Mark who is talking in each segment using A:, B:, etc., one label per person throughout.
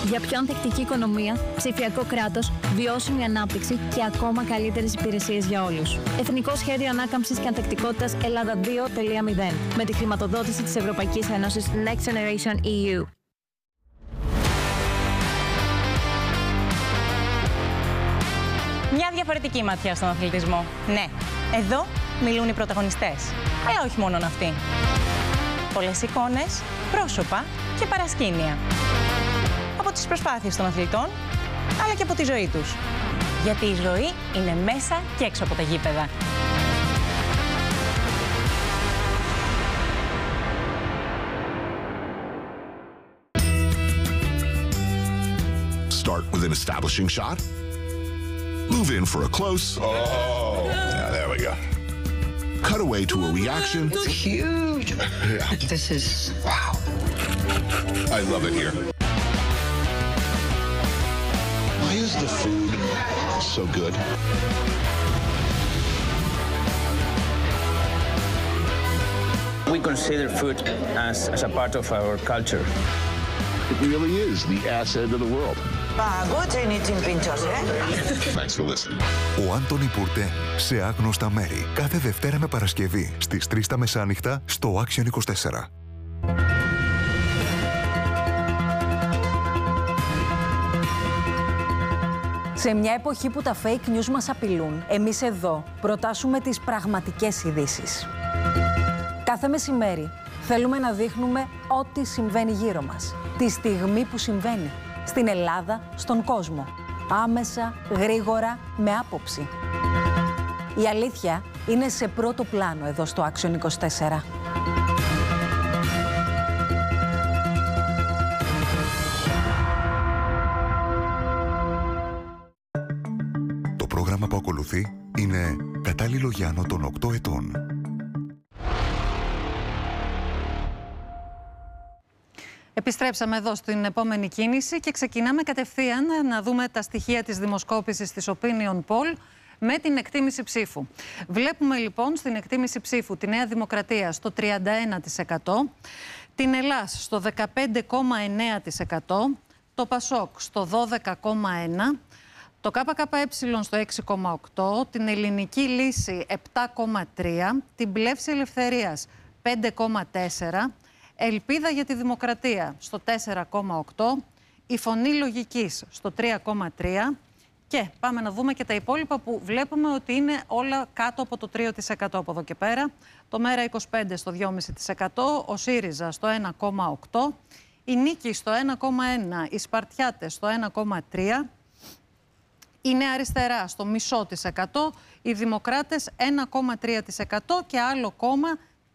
A: Για πιο ανθεκτική οικονομία, ψηφιακό κράτος, βιώσιμη ανάπτυξη και ακόμα καλύτερες υπηρεσίες για όλους. Εθνικό Σχέδιο Ανάκαμψης και Ανθεκτικότητας Ελλάδα 2.0 με τη χρηματοδότηση της Ευρωπαϊκής Ένωσης Next Generation EU.
B: Μια διαφορετική ματιά στον αθλητισμό. Ναι, εδώ μιλούν οι πρωταγωνιστές. Αλλά όχι μόνον αυτοί. Πολλές εικόνες, πρόσωπα και παρασκήνια. Από τις προσπάθειες των αθλητών, αλλά και από τη ζωή τους. Γιατί η ζωή είναι μέσα και έξω από τα γήπεδα.
C: Start with an establishing shot. Move in for a close.
D: Oh, yeah, there we go.
C: Cut away to a reaction.
E: It's huge.
D: Yeah.
E: This is, wow.
D: I love it here. Why is the food so good?
F: We consider food as a part of our culture.
D: It really is the asset of the world. Thanks for listening.
G: Ο Άντονι Πουρτέ σε άγνωστα μέρη. Κάθε Δευτέρα με Παρασκευή στις 3 τα μεσάνυχτα στο Action 24.
H: Σε μια εποχή που τα fake news μας απειλούν, εμείς εδώ προτάσουμε τις πραγματικές ειδήσεις. Κάθε μεσημέρι θέλουμε να δείχνουμε ό,τι συμβαίνει γύρω μας. Τη στιγμή που συμβαίνει. Στην Ελλάδα, στον κόσμο. Άμεσα, γρήγορα, με άποψη. Η αλήθεια είναι σε πρώτο πλάνο εδώ στο Action 24.
G: Το πρόγραμμα που ακολουθεί είναι κατάλληλο για άνω των 8 ετών.
I: Επιστρέψαμε εδώ στην επόμενη κίνηση και ξεκινάμε κατευθείαν να δούμε τα στοιχεία της δημοσκόπησης της Opinion Poll με την εκτίμηση ψήφου. Βλέπουμε λοιπόν στην εκτίμηση ψήφου τη Νέα Δημοκρατία στο 31%, την Ελλάς στο 15,9%, το Πασόκ στο 12,1%, το ΚΚΕ στο 6,8%, την Ελληνική Λύση 7,3%, την Πλεύση Ελευθερίας 5,4%, Ελπίδα για τη Δημοκρατία στο 4,8%, η Φωνή Λογικής στο 3,3% και πάμε να δούμε και τα υπόλοιπα που βλέπουμε ότι είναι όλα κάτω από το 3% από εδώ και πέρα. Το ΜΕΡΑ25 στο 2,5%, ο ΣΥΡΙΖΑ στο 1,8%, η Νίκη στο 1,1%, οι Σπαρτιάτες στο 1,3%, η Νέα Αριστερά στο 0,5%, οι Δημοκράτες 1,3% και άλλο κόμμα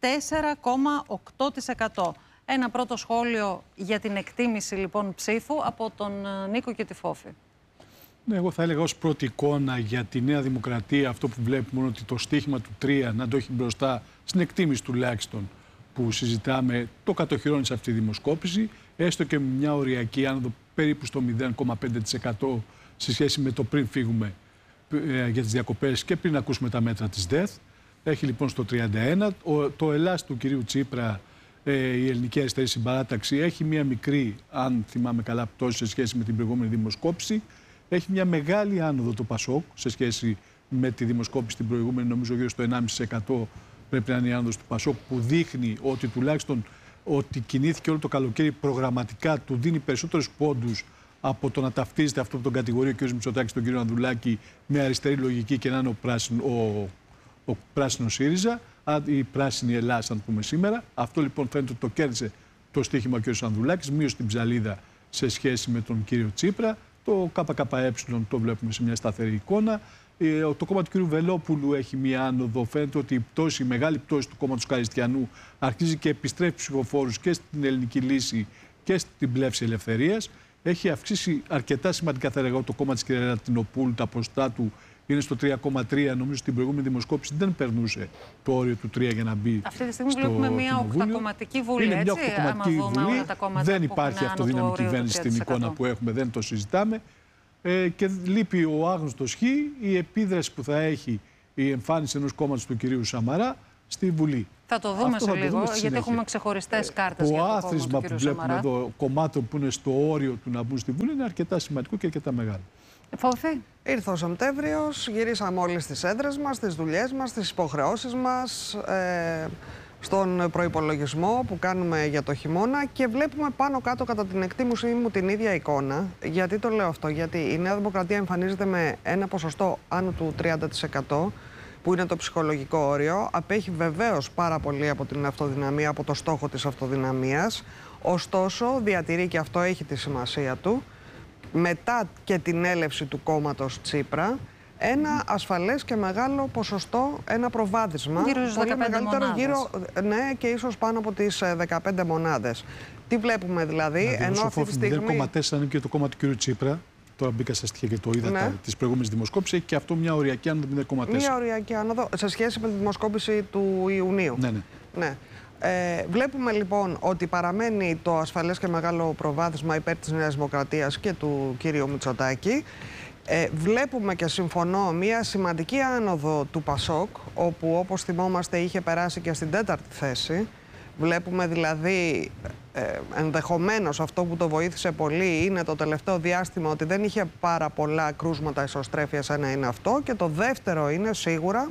I: 4,8%. Ένα πρώτο σχόλιο για την εκτίμηση λοιπόν ψήφου από τον Νίκο και τη Φόφη.
J: Ναι, εγώ θα έλεγα ως πρώτη εικόνα για τη Νέα Δημοκρατία αυτό που βλέπουμε ότι το στίχημα του 3 να το έχει μπροστά στην εκτίμηση τουλάχιστον που συζητάμε το κατοχυρώνει σε αυτή τη δημοσκόπηση, έστω και με μια οριακή άνοδο περίπου στο 0,5% σε σχέση με το πριν φύγουμε για τις διακοπές και πριν ακούσουμε τα μέτρα της ΔΕΘ. Έχει λοιπόν στο 31. Το Ελλάς του κυρίου Τσίπρα, η Ελληνική Αριστερή Συμπαράταξη, έχει μια μικρή, αν θυμάμαι καλά, πτώση σε σχέση με την προηγούμενη δημοσκόπηση. Έχει μια μεγάλη άνοδο το Πασόκ σε σχέση με τη δημοσκόπηση την προηγούμενη, νομίζω γύρω στο 1,5% πρέπει να είναι η άνοδος του Πασόκ, που δείχνει ότι τουλάχιστον ότι κινήθηκε όλο το καλοκαίρι προγραμματικά, του δίνει περισσότερους πόντους από το να ταυτίζεται αυτό που τον κατηγορεί ο κ. Μητσοτάκης τον κ. Ανδρουλάκη με αριστερή λογική και να είναι ο πράσινος ΣΥΡΙΖΑ, η πράσινη Ελλάδα, αν πούμε σήμερα. Αυτό λοιπόν φαίνεται ότι το κέρδισε το στοίχημα ο κ. Ανδρουλάκης, μείωσε την ψαλίδα σε σχέση με τον κύριο Τσίπρα. Το ΚΚΕ το βλέπουμε σε μια σταθερή εικόνα. Το κόμμα του κ. Βελόπουλου έχει μια άνοδο. Φαίνεται ότι η μεγάλη πτώση του κόμματος Καριστιανού αρχίζει και επιστρέφει ψηφοφόρους και στην Ελληνική Λύση και στην Πλεύση Ελευθερίας. Έχει αυξήσει αρκετά σημαντικά, θα έλεγα, το κόμμα της κ. Ρατινοπούλου, τα ποσοστά του είναι στο 3,3. Νομίζω στην προηγούμενη δημοσκόπηση δεν περνούσε το όριο του 3 για να μπει. Αυτή τη στιγμή βλέπουμε μια οκτακομματική βουλή. Είναι μια οκτακομματική βουλή. Δεν υπάρχει αυτοδύναμη κυβέρνηση στην εικόνα που έχουμε, δεν το συζητάμε. Και λείπει ο άγνωστος Χ, η επίδραση που θα έχει η εμφάνιση ενός κόμματος του κυρίου Σαμαρά στη Βουλή.
I: Θα το δούμε σε λίγο, γιατί έχουμε ξεχωριστές κάρτες για το
J: άθροισμα που βλέπουμε εδώ κομμάτων που είναι στο όριο του να μπουν στη Βουλή είναι αρκετά σημαντικό και αρκετά μεγάλο.
I: Φόφη.
K: Ήρθε ο Σεπτέμβριος, γυρίσαμε όλοι στις έδρες μας, στις δουλειές μας, στις υποχρεώσεις μας, στον προϋπολογισμό που κάνουμε για το χειμώνα και βλέπουμε πάνω κάτω κατά την εκτίμησή μου την ίδια εικόνα. Γιατί το λέω αυτό? Γιατί η Νέα Δημοκρατία εμφανίζεται με ένα ποσοστό άνω του 30%, που είναι το ψυχολογικό όριο. Απέχει βεβαίως πάρα πολύ από την αυτοδυναμία, από το στόχο της αυτοδυναμίας. Ωστόσο, διατηρεί, και αυτό έχει τη σημασία του, μετά και την έλευση του κόμματος Τσίπρα, ένα ασφαλές και μεγάλο ποσοστό, ένα προβάδισμα.
I: Γύρω στις 15
K: μεγαλύτερο,
I: μονάδες.
K: Ναι, και ίσως πάνω από τις 15 μονάδες. Τι βλέπουμε δηλαδή?
J: Ενώ αυτή τη στιγμή 0,4 είναι και το κόμμα του κ. Τσίπρα. Τώρα μπήκα στα στοιχεία και το είδα, ναι, τις προηγούμενες δημοσκόπησεις, και αυτό μια οριακή άνοδο 0,4.
K: Μια οριακή άνοδο σε σχέση με τη δημοσκόπηση του Ιουνίου. Ναι. Βλέπουμε λοιπόν ότι παραμένει το ασφαλές και μεγάλο προβάδισμα υπέρ της Νέας Δημοκρατίας και του κύριου Μητσοτάκη. Βλέπουμε, και συμφωνώ, μια σημαντική άνοδο του Πασόκ, όπου όπως θυμόμαστε είχε περάσει και στην 4η θέση. Βλέπουμε δηλαδή ενδεχομένως αυτό που το βοήθησε πολύ είναι το τελευταίο διάστημα ότι δεν είχε πάρα πολλά κρούσματα ισοστρέφειας, ένα είναι αυτό, και το δεύτερο είναι σίγουρα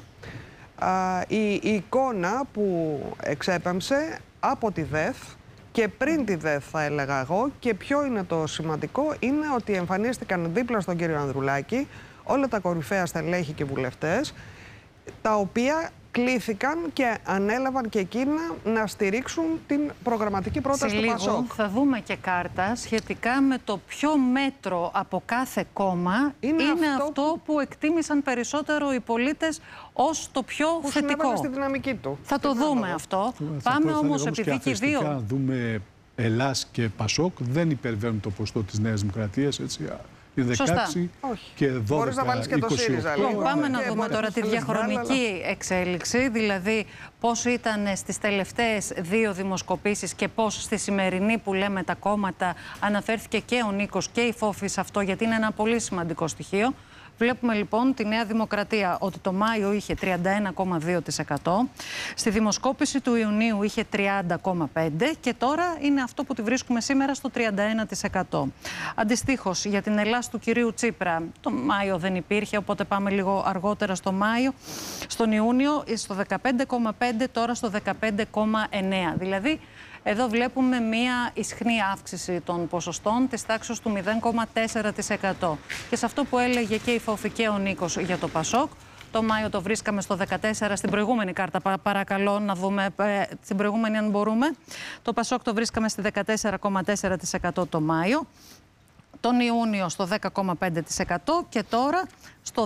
K: η εικόνα που εξέπεμψε από τη ΔΕΘ και πριν τη ΔΕΘ, θα έλεγα εγώ, και ποιο είναι το σημαντικό, είναι ότι εμφανίστηκαν δίπλα στον κύριο Ανδρουλάκη όλα τα κορυφαία στελέχη και βουλευτές, τα οποία κλήθηκαν και ανέλαβαν και εκείνα να στηρίξουν την προγραμματική πρόταση του Πασόκ.
I: Θα δούμε και κάρτα σχετικά με το ποιο μέτρο από κάθε κόμμα είναι αυτό που εκτίμησαν περισσότερο οι πολίτες ως το πιο θετικό.
K: Στη δυναμική του.
I: Θα το δούμε αυτό. Πάμε όμως, επειδή και οι δύο...
J: Αν δούμε Ελλάς και Πασόκ, δεν υπερβαίνουν το ποσοστό της Νέας Δημοκρατίας, έτσι. Είναι 16 και 12,
K: μπορείς να βάλεις και το ΣΥΡΙΖΑ.
I: Πάμε να δούμε τώρα τη διαχρονική εξέλιξη, δηλαδή πώς ήταν στις τελευταίες δύο δημοσκοπήσεις και πώς στη σημερινή που λέμε τα κόμματα. Αναφέρθηκε και ο Νίκος και η Φόφη σε αυτό, γιατί είναι ένα πολύ σημαντικό στοιχείο. Βλέπουμε λοιπόν τη Νέα Δημοκρατία ότι το Μάιο είχε 31,2%, στη δημοσκόπηση του Ιουνίου είχε 30,5% και τώρα είναι αυτό που τη βρίσκουμε σήμερα στο 31%. Αντιστοίχως για την Ελλάς του κυρίου Τσίπρα, το Μάιο δεν υπήρχε, οπότε πάμε λίγο αργότερα στο Μάιο. Στον Ιούνιο στο 15,5%, τώρα στο 15,9%. Δηλαδή εδώ βλέπουμε μία ισχνή αύξηση των ποσοστών της τάξης του 0,4%. Και σε αυτό που έλεγε και η Φόφη και ο Νίκος για το Πασόκ, το Μάιο το βρίσκαμε στο 14%, στην προηγούμενη κάρτα παρακαλώ να δούμε, στην προηγούμενη αν μπορούμε. Το Πασόκ το βρίσκαμε στη 14,4% το Μάιο. Τον Ιούνιο στο 10,5% και τώρα στο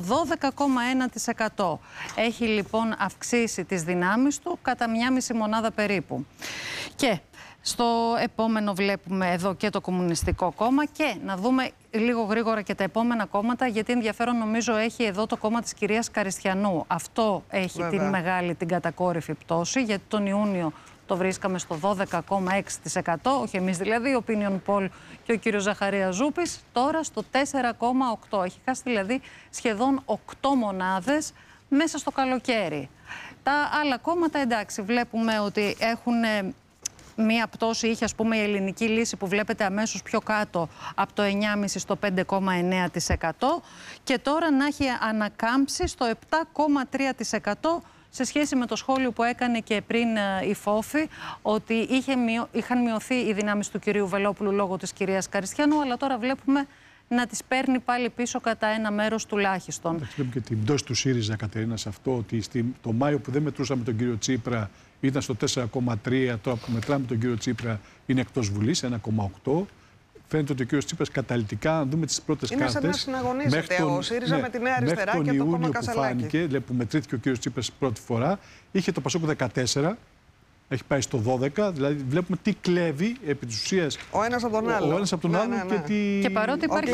I: 12,1%. Έχει λοιπόν αυξήσει τις δυνάμεις του κατά 1,5 μονάδα περίπου. Και στο επόμενο βλέπουμε εδώ και το Κομμουνιστικό Κόμμα και να δούμε λίγο γρήγορα και τα επόμενα κόμματα, γιατί ενδιαφέρον νομίζω έχει εδώ το κόμμα της κυρίας Καριστιανού. Αυτό έχει την κατακόρυφη πτώση, γιατί τον Ιούνιο το βρίσκαμε στο 12,6%, όχι εμείς δηλαδή, ο Opinion Poll και ο κύριος Ζαχαρίας Ζούπης, τώρα στο 4,8%. Έχει χάσει δηλαδή σχεδόν 8 μονάδες μέσα στο καλοκαίρι. Τα άλλα κόμματα, εντάξει, βλέπουμε ότι έχουν μία πτώση, είχε ας πούμε η Ελληνική Λύση που βλέπετε αμέσως πιο κάτω από το 9,5% στο 5,9% και τώρα να έχει ανακάμψει στο 7,3% σε σχέση με το σχόλιο που έκανε και πριν η Φόφη, ότι είχαν μειωθεί οι δυνάμεις του κυρίου Βελόπουλου λόγω της κυρίας Καριστιανού, αλλά τώρα βλέπουμε να τις παίρνει πάλι πίσω κατά ένα μέρος τουλάχιστον.
J: Βλέπουμε και την πτώση του ΣΥΡΙΖΑ, Κατερίνα, σε αυτό, ότι το Μάιο που δεν μετρούσαμε τον κύριο Τσίπρα ήταν στο 4,3%, τώρα που μετράμε τον κύριο Τσίπρα είναι εκτός Βουλής, 1,8%. Φαίνεται ότι ο κύριος Τσίπρας καταλυτικά, αν δούμε τις πρώτες κάρτες.
K: Είναι σαν να συναγωνίζεται ο ΣΥΡΙΖΑ με τη Νέα Αριστερά και το κόμμα Κασελάκη.
J: Φάνηκε, δηλαδή που μετρήθηκε ο κύριος Τσίπρας πρώτη φορά, είχε το Πασόκ 14%, έχει πάει στο 12%, δηλαδή βλέπουμε τι κλέβει επί της ουσίας
K: ο ένας από τον άλλο.
I: Και παρότι υπάρχει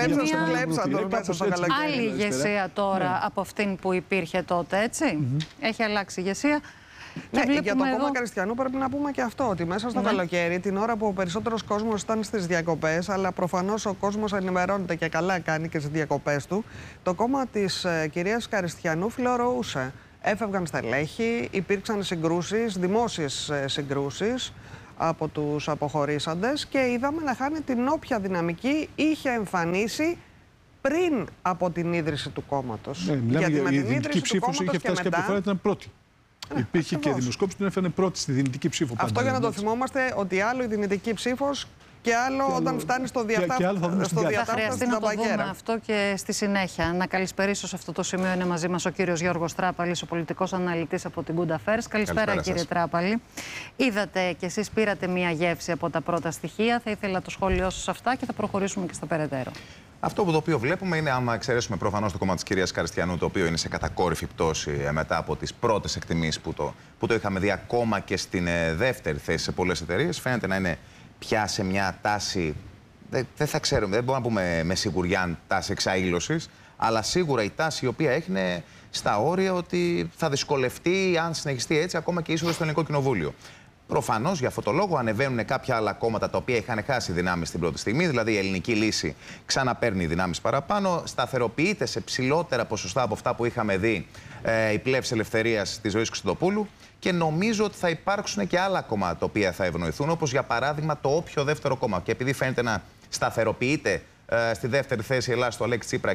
I: μια άλλη ηγεσία τώρα από αυτήν που υπήρχε τότε, έτσι. Έχει αλλάξει ηγεσία.
K: Για το κόμμα Καριστιανού πρέπει να πούμε και αυτό, ότι μέσα στο καλοκαίρι, την ώρα που ο περισσότερος κόσμος ήταν στις διακοπές, αλλά προφανώς ο κόσμος ενημερώνεται και καλά κάνει και στις διακοπές του, το κόμμα της κυρίας Καριστιανού φιλορροούσε. έφευγαν στελέχη, υπήρξαν συγκρούσεις, δημόσιες συγκρούσεις από τους αποχωρήσαντες και είδαμε να χάνει την όποια δυναμική είχε εμφανίσει πριν από την ίδρυση του κόμματος.
J: Γιατί με την δυνητική ψήφος είχε φτάσει κάποια φορά, ήταν πρώτη. Υπήρχε και δημοσκόπηση που την έφερε πρώτη στη δυνητική ψήφο.
K: Αυτό για να το θυμόμαστε, ότι άλλο η δυνητική ψήφος και άλλο όταν φτάνει στο διατάφτα.
I: Θα χρειαστεί να το δούμε αυτό και στη συνέχεια. Να καλησπερίσω σε αυτό το σημείο. Είναι μαζί μας ο κύριος Γιώργος Τράπαλης, ο πολιτικός αναλυτής από την Good Affairs. Καλησπέρα κύριε Τράπαλη. Είδατε και εσείς πήρατε μία γεύση από τα πρώτα στοιχεία. Θα ήθελα το σχόλιο σας σε αυτά και θα προχωρήσουμε και στα περαιτέρω.
L: Αυτό που το οποίο βλέπουμε είναι, άμα εξαιρέσουμε προφανώς το κόμμα της κυρίας Καριστιανού, το οποίο είναι σε κατακόρυφη πτώση μετά από τις πρώτες εκτιμήσεις που το είχαμε δει, ακόμα και στην δεύτερη θέση σε πολλές εταιρείες, φαίνεται να είναι πια σε μια τάση, δεν θα ξέρουμε, δεν μπορούμε να πούμε με σιγουριά αν τάση εξαήλωσης, αλλά σίγουρα η τάση η οποία έχει είναι στα όρια ότι θα δυσκολευτεί, αν συνεχιστεί έτσι, ακόμα και η είσοδος στο Ελληνικό Κοινοβούλιο. Προφανώς για αυτό το λόγο ανεβαίνουν κάποια άλλα κόμματα τα οποία είχαν χάσει δυνάμεις στην πρώτη στιγμή, δηλαδή η Ελληνική Λύση ξαναπαίρνει δυνάμεις παραπάνω, σταθεροποιείται σε ψηλότερα ποσοστά από αυτά που είχαμε δει η Πλεύση Ελευθερίας της Ζωής Χριστοδοπούλου και νομίζω ότι θα υπάρξουν και άλλα κόμματα τα οποία θα ευνοηθούν, όπως για παράδειγμα το όποιο δεύτερο κόμμα. Και επειδή φαίνεται να σταθεροποιείται στη δεύτερη θέση η Ελλάδα στο Αλέξη Τσίπρα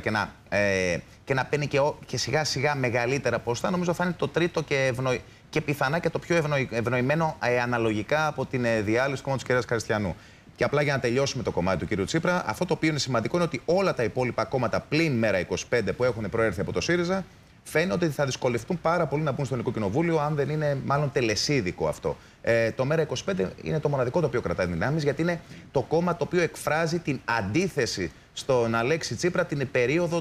L: και να παίρνει και σιγά σιγά μεγαλύτερα ποσοστά, νομίζω θα είναι το τρίτο και πιθανά και το πιο ευνοημένο αναλογικά από την διάλυση του κόμματος της κυρίας Καριστιανού. Και απλά για να τελειώσουμε το κομμάτι του κύριου Τσίπρα, αυτό το οποίο είναι σημαντικό είναι ότι όλα τα υπόλοιπα κόμματα πλην ΜέΡΑ25 που έχουν προέρθει από το ΣΥΡΙΖΑ φαίνεται ότι θα δυσκολευτούν πάρα πολύ να μπουν στο Ελληνικό Κοινοβούλιο, αν δεν είναι μάλλον τελεσίδικο αυτό. Το ΜέΡΑ25 είναι το μοναδικό το οποίο κρατάει δυνάμεις, γιατί είναι το κόμμα το οποίο εκφράζει την αντίθεση στον Αλέξη Τσίπρα την περίοδο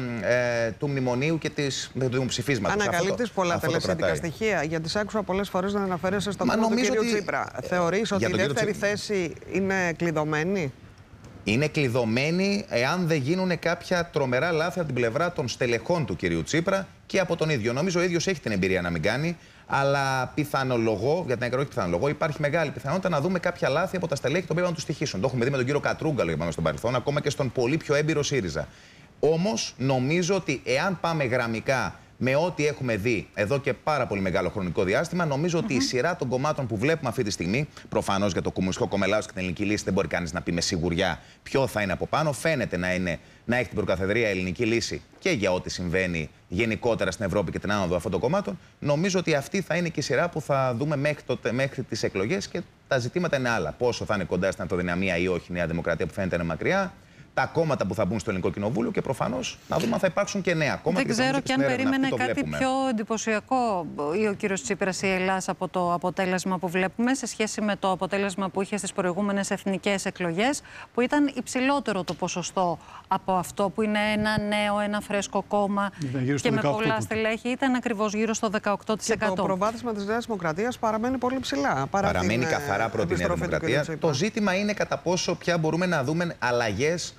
L: του μνημονίου και του δημοψηφίσματος.
K: Ανακαλύπτεις πολλά τελεσίδικα στοιχεία, γιατί σ' άκουσα πολλές φορές να αναφέρεσαι στο κόμμα του κύριου Τσίπρα. Θεωρείς ότι η δεύτερη θέση είναι κλειδωμένη?
L: Είναι κλειδωμένη εάν δεν γίνουν κάποια τρομερά λάθη από την πλευρά των στελεχών του κυρίου Τσίπρα και από τον ίδιο. Νομίζω ο ίδιος έχει την εμπειρία να μην κάνει, αλλά πιθανολογώ, για την ακρόαση πιθανολογώ, υπάρχει μεγάλη πιθανότητα να δούμε κάποια λάθη από τα στελέχη τα οποία να του στοιχήσουν. Το έχουμε δει με τον κύριο Κατρούγκαλο, είπαμε στον παρελθόν, ακόμα και στον πολύ πιο έμπειρο ΣΥΡΙΖΑ. Όμως νομίζω ότι εάν πάμε γραμμικά με ό,τι έχουμε δει εδώ και πάρα πολύ μεγάλο χρονικό διάστημα, νομίζω ότι η σειρά των κομμάτων που βλέπουμε αυτή τη στιγμή, προφανώς για το Κομμουνιστικό Κόμμα Ελλάδος και την Ελληνική Λύση δεν μπορεί κανείς να πει με σιγουριά ποιο θα είναι από πάνω. Φαίνεται να έχει την προκαθεδρία η Ελληνική Λύση και για ό,τι συμβαίνει γενικότερα στην Ευρώπη και την άνοδο αυτών των κομμάτων. Νομίζω ότι αυτή θα είναι και η σειρά που θα δούμε μέχρι τις εκλογές και τα ζητήματα είναι άλλα. Πόσο θα είναι κοντά στην αυτοδυναμία ή όχι η Νέα Δημοκρατία που φαίνεται να είναι μακριά. Τα κόμματα που θα μπουν στο Ελληνικό Κοινοβούλιο και προφανώς να δούμε αν θα υπάρξουν και νέα κόμματα.
I: Δεν ξέρω και αν περίμενε κάτι πιο εντυπωσιακό ή ο κύριος Τσίπρας ή η Ελλάς από το αποτέλεσμα που βλέπουμε σε σχέση με το αποτέλεσμα που είχε στις προηγούμενες εθνικές εκλογές, που ήταν υψηλότερο το ποσοστό από αυτό που είναι ένα νέο, ένα φρέσκο κόμμα και με πολλά στελέχη. Ήταν ακριβώς γύρω στο 18%.
K: Και το προβάδισμα της Νέας Δημοκρατίας παραμένει πολύ ψηλά.
L: Παραμένει καθαρά πρώτη Νέα Δημοκρατία. Το ζήτημα είναι κατά πόσο πια μπορούμε να δούμε αλλαγές.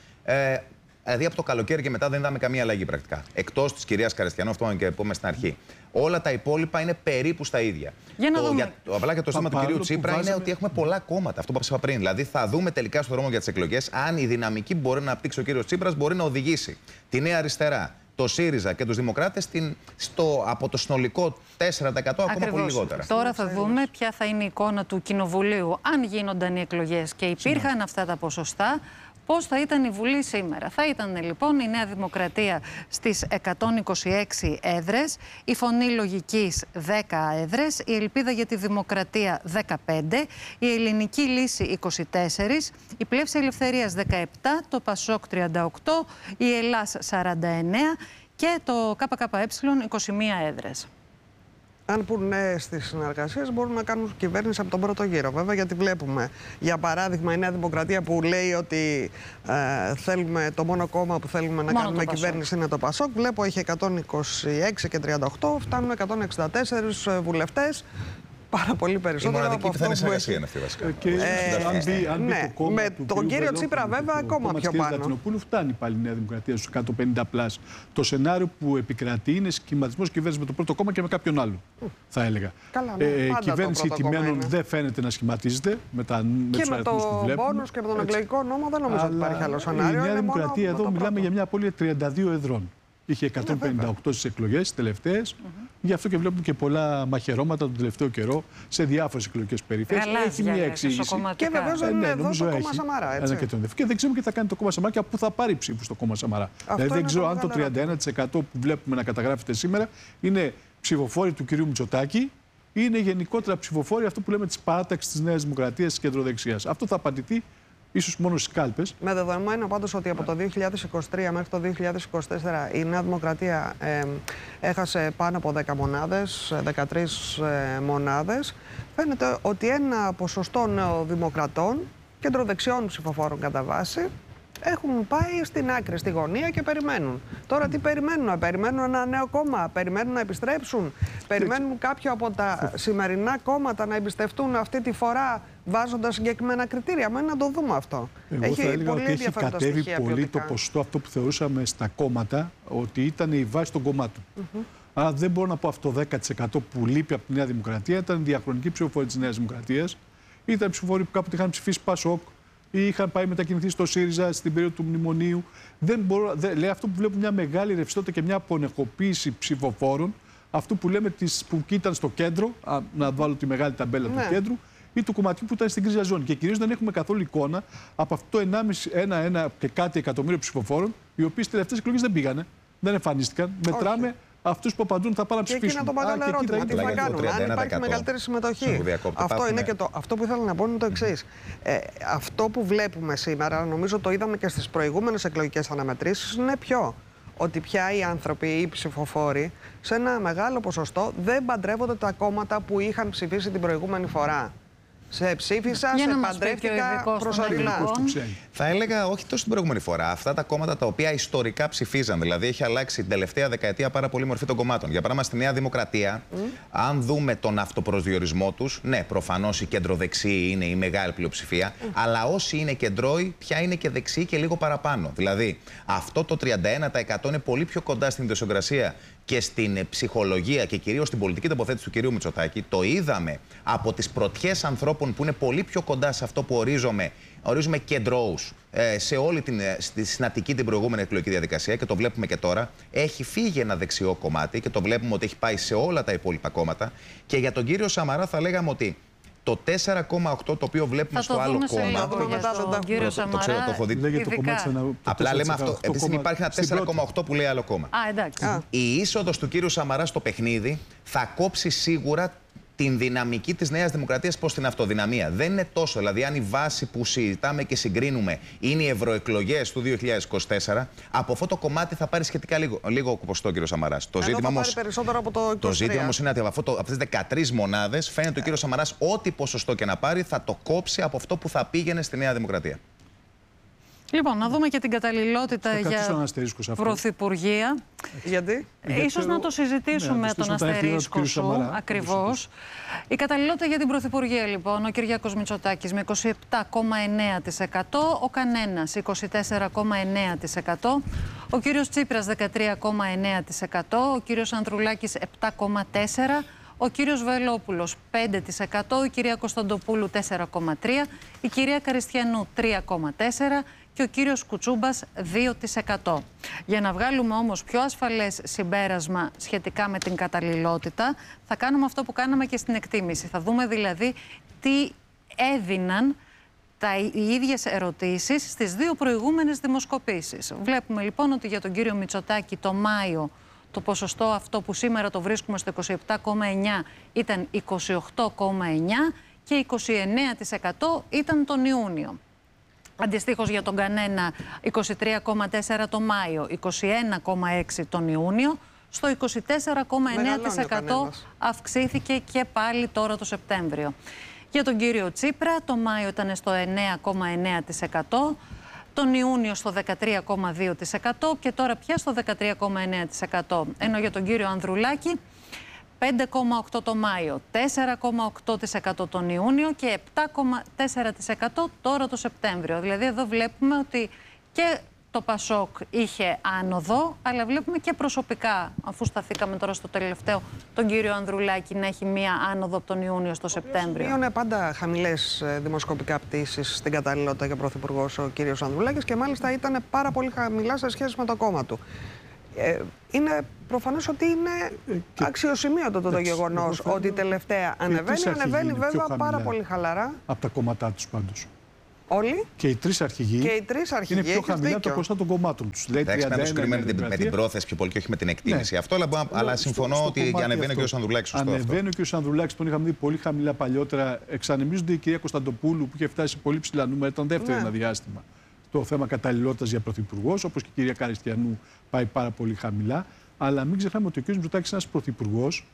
L: Δηλαδή από το καλοκαίρι και μετά δεν είδαμε καμία αλλαγή πρακτικά. Εκτός της κυρίας Καριστιανού, αυτό και πούμε στην αρχή. Όλα τα υπόλοιπα είναι περίπου στα ίδια. Απλά και το ζήτημα του κυρίου Τσίπρα είναι ότι έχουμε πολλά κόμματα. Αυτό που είπα πριν. Δηλαδή θα δούμε τελικά στον δρόμο για τις εκλογές αν η δυναμική που μπορεί να απτύξει ο κύριος Τσίπρας μπορεί να οδηγήσει τη Νέα Αριστερά, το ΣΥΡΙΖΑ και τους Δημοκράτες από το συνολικό 4% ακόμα πολύ λιγότερα.
I: Τώρα θα δούμε ποια θα είναι η εικόνα του Κοινοβουλίου αν γίνονταν οι εκλογές και υπήρχαν αυτά τα ποσοστά. Πώς θα ήταν η Βουλή σήμερα? Θα ήταν λοιπόν η Νέα Δημοκρατία στις 126 έδρες, η Φωνή Λογικής 10 έδρες, η Ελπίδα για τη Δημοκρατία 15, η Ελληνική Λύση 24, η Πλεύση Ελευθερίας 17, το Πασόκ 38, η Ελλάς 49 και το ΚΚΕ 21 έδρες.
K: Αν πουν ναι στις συνεργασίες, μπορούν να κάνουν κυβέρνηση από τον πρώτο γύρο. Βέβαια, γιατί βλέπουμε, για παράδειγμα, η Νέα Δημοκρατία που λέει ότι θέλουμε, το μόνο κόμμα που θέλουμε να κάνουμε κυβέρνηση είναι το Πασόκ. Βλέπω είχε 126 και 38, φτάνουν 164 βουλευτές. Πάρα πολύ περισσότερο.
L: Η μοναδική πιθανή συνεργασία είναι αυτή βασικά.
K: Ναι, με τον κύριο Τσίπρα βέβαια ακόμα πιο πάνω.
J: Λατινοπούλου φτάνει πάλι η Νέα Δημοκρατία στους 150+. Το σενάριο που επικρατεί είναι σχηματισμός κυβέρνηση με το πρώτο κόμμα και με κάποιον άλλο, θα έλεγα.
K: Η
J: κυβέρνηση τιμένων δεν φαίνεται να σχηματίζεται με τους αριθμούς που βλέπουμε.
K: Και με τον πόνους και με τον εκλογικό νόμο δεν νομίζω ότι υπάρχει άλλο σενάριο.
J: Η Νέα Δημοκρατία εδώ μιλάμε για μια απώλεια 32 εδρών. Είχε 158 στις εκλογές τελευταίες. Γι' αυτό και βλέπουμε και πολλά μαχαιρώματα τον τελευταίο καιρό σε διάφορες εκλογικές περιφέρειες. Έχει μια εξήγηση.
K: Και βεβαίως δεν είναι εδώ το κόμμα Σαμαρά. Έτσι.
J: Και δεν ξέρουμε τι θα κάνει το κόμμα Σαμαρά και από πού θα πάρει ψήφους το κόμμα Σαμαρά. Δηλαδή δεν ξέρω αν το 31% που βλέπουμε να καταγράφεται σήμερα είναι ψηφοφόροι του κυρίου Μητσοτάκη ή είναι γενικότερα ψηφοφόροι αυτό που λέμε της παράταξης της Νέας Δημοκρατίας της κεντροδεξιάς. Αυτό θα απαντηθεί ίσως μόνο στις κάλπες.
K: Με δεδομένο πάντως ότι από το 2023 μέχρι το 2024 η Νέα Δημοκρατία έχασε πάνω από 10 μονάδες, 13 μονάδες, φαίνεται ότι ένα ποσοστό νεοδημοκρατών, κεντροδεξιών ψηφοφόρων κατά βάση, έχουν πάει στην άκρη, στη γωνία και περιμένουν. Τώρα τι περιμένουν? Περιμένουν ένα νέο κόμμα, περιμένουν να επιστρέψουν, περιμένουν κάποιο από τα σημερινά κόμματα να εμπιστευτούν αυτή τη φορά βάζοντας συγκεκριμένα κριτήρια. Μένει να το δούμε αυτό.
J: Εγώ θα έλεγα ότι έχει κατέβει πολύ το ποσοστό αυτό που θεωρούσαμε στα κόμματα, ότι ήταν η βάση των κομμάτων. Άρα δεν μπορώ να πω αυτό το 10% που λείπει από τη Νέα Δημοκρατία. Ήταν διαχρονική ψηφοφόροι της Νέας Δημοκρατίας. Ήταν ψηφοφόροι που κάποτε είχαν ψηφίσει Πασόκ ή είχαν πάει μετακινηθεί στο ΣΥΡΙΖΑ στην περίοδο του μνημονίου. Λέει αυτό που βλέπουμε μια μεγάλη ρευστότητα και μια απονεχοποίηση ψηφοφόρων. Αυτό που λέμε που ήταν στο κέντρο, να βάλω τη μεγάλη ταμπέλα του κέντρου, ή του κομματιού που ήταν στην κρίζα ζώνη. Και κυρίως δεν έχουμε καθόλου εικόνα από αυτό το 1,5 και κάτι εκατομμύριο ψηφοφόρων, οι οποίοι στις τελευταίες εκλογές δεν πήγανε, δεν εμφανίστηκαν. Μετράμε αυτούς που απαντούν θα πάνε να ψηφίσουν.
K: Και εκεί είναι το μεγάλο ερώτημα. Τι θα κάνουν, αν υπάρχει μεγαλύτερη συμμετοχή. Αυτό είναι και αυτό που ήθελα να πω είναι το εξής. Αυτό που βλέπουμε σήμερα, νομίζω το είδαμε και στις προηγούμενες εκλογικές αναμετρήσεις, είναι ότι πια οι άνθρωποι, οι ψηφοφόροι, σε ένα μεγάλο ποσοστό δεν παντρεύονται τα κόμματα που είχαν ψηφίσει την προηγούμενη φορά. Σε ψήφισα, σε παντρεύτηκα προσωρινά.
L: Θα έλεγα όχι τόσο την προηγούμενη φορά. Αυτά τα κόμματα τα οποία ιστορικά ψηφίζαν, δηλαδή έχει αλλάξει την τελευταία δεκαετία πάρα πολύ μορφή των κομμάτων. Για παράδειγμα, στη Νέα Δημοκρατία, αν δούμε τον αυτοπροσδιορισμό τους, ναι, προφανώς οι κεντροδεξιοί είναι η μεγάλη πλειοψηφία, αλλά όσοι είναι κεντρώοι, πια είναι και δεξιοί και λίγο παραπάνω. Δηλαδή, αυτό το 31% είναι πολύ πιο κοντά στην ιδιοσυγκρασία και στην ψυχολογία και κυρίως στην πολιτική τοποθέτηση του κυρίου Μητσοτάκη. Το είδαμε από τις πρωτιές ανθρώπων που είναι πολύ πιο κοντά σε αυτό που ορίζουμε κεντρώους σε όλη τη συνατική την προηγούμενη εκλογική διαδικασία και το βλέπουμε και τώρα. Έχει φύγει ένα δεξιό κομμάτι και το βλέπουμε ότι έχει πάει σε όλα τα υπόλοιπα κόμματα. Και για τον κύριο Σαμαρά θα λέγαμε ότι το 4,8 το οποίο βλέπουμε στο άλλο κόμμα. Το ξέρω, το έχω δει. Απλά λέμε αυτό. Επειδή υπάρχει ένα 4,8 που λέει άλλο κόμμα. Η είσοδος του κύριου Σαμαρά στο παιχνίδι θα κόψει σίγουρα την δυναμική της Νέας Δημοκρατίας προς την αυτοδυναμία. Δεν είναι τόσο. Δηλαδή, αν η βάση που συζητάμε και συγκρίνουμε είναι οι ευρωεκλογές του 2024, από αυτό το κομμάτι θα πάρει σχετικά λίγο ποσοστό ο κύριος Σαμαράς. Το ζήτημα όμως είναι ότι από αυτές τις 13 μονάδες φαίνεται ο κύριος Σαμαράς ό,τι ποσοστό και να πάρει θα το κόψει από αυτό που θα πήγαινε στη Νέα Δημοκρατία.
I: Λοιπόν, να δούμε και την καταλληλότητα για πρωθυπουργία.
K: Γιατί?
I: Ίσως να το συζητήσουμε τον αστερίσκο σου, ακριβώς. Η καταλληλότητα για την πρωθυπουργία, λοιπόν, ο Κυριάκος Μητσοτάκης με 27,9%, ο Κανένας 24,9%, ο κύριος Τσίπρας 13,9%, ο κύριος Ανδρουλάκης 7,4%, ο κύριος Βελόπουλος 5%, η κυρία Κωνσταντοπούλου 4,3%, η κυρία Καριστιανού 3,4% και ο κύριος Κουτσούμπας 2%. Για να βγάλουμε όμως πιο ασφαλές συμπέρασμα σχετικά με την καταλληλότητα, θα κάνουμε αυτό που κάναμε και στην εκτίμηση. Θα δούμε δηλαδή τι έδιναν οι ίδιες ερωτήσεις στις δύο προηγούμενες δημοσκοπήσεις. Βλέπουμε λοιπόν ότι για τον κύριο Μητσοτάκη το Μάιο το ποσοστό αυτό που σήμερα το βρίσκουμε στο 27,9 ήταν 28,9 και 29% ήταν τον Ιούνιο. Αντιστοίχως για τον Κανένα 23,4 το Μάιο, 21,6 τον Ιούνιο, στο 24,9% αυξήθηκε και πάλι τώρα το Σεπτέμβριο. Για τον κύριο Τσίπρα το Μάιο ήταν στο 9,9%, τον Ιούνιο στο 13,2% και τώρα πια στο 13,9%. Ενώ για τον κύριο Ανδρουλάκη 5,8% το Μάιο, 4,8% τον Ιούνιο και 7,4% τώρα το Σεπτέμβριο. Δηλαδή εδώ βλέπουμε ότι και το Πασόκ είχε άνοδο, αλλά βλέπουμε και προσωπικά, αφού σταθήκαμε τώρα στο τελευταίο, τον κύριο Ανδρουλάκη να έχει μία άνοδο από τον Ιούνιο στο Σεπτέμβριο.
K: Είναι πάντα χαμηλές δημοσκοπικά πτήσεις στην καταλληλότητα για πρωθυπουργός ο κύριος Ανδρουλάκης και μάλιστα ήταν πάρα πολύ χαμηλά σε σχέση με το κόμμα του. είναι προφανώς ότι είναι αξιοσημείωτο το γεγονός ότι τελευταία ανεβαίνει βέβαια πάρα πολύ χαλαρά.
J: Από τα κόμματά τους πάντως.
K: Όλοι.
J: Και οι τρεις αρχηγοί είναι πιο χαμηλά το ποσοστό των κομμάτων τους.
L: Εντάξει, με την πρόθεση πιο πολύ και όχι με την εκτίμηση. Αυτό, αλλά συμφωνώ ότι ανεβαίνει ο κ. Ανδρουλάκης.
J: Ανεβαίνει ο κ. Ανδρουλάκης, τον είχαμε δει πολύ χαμηλά παλιότερα. Εξανεμίζονται η κυρία Κωνσταντοπούλου που είχε φτάσει σε πολύ ψηλά νούμερα, ήταν δεύτερη ένα διάστημα. Το θέμα καταλληλότητας για πρωθυπουργός, όπως και η κυρία Καριστιανού πάει πάρα πολύ χαμηλά. Αλλά μην ξεχνάμε ότι ο κ. Μητσοτάκης είναι ένας πρωθυπουργός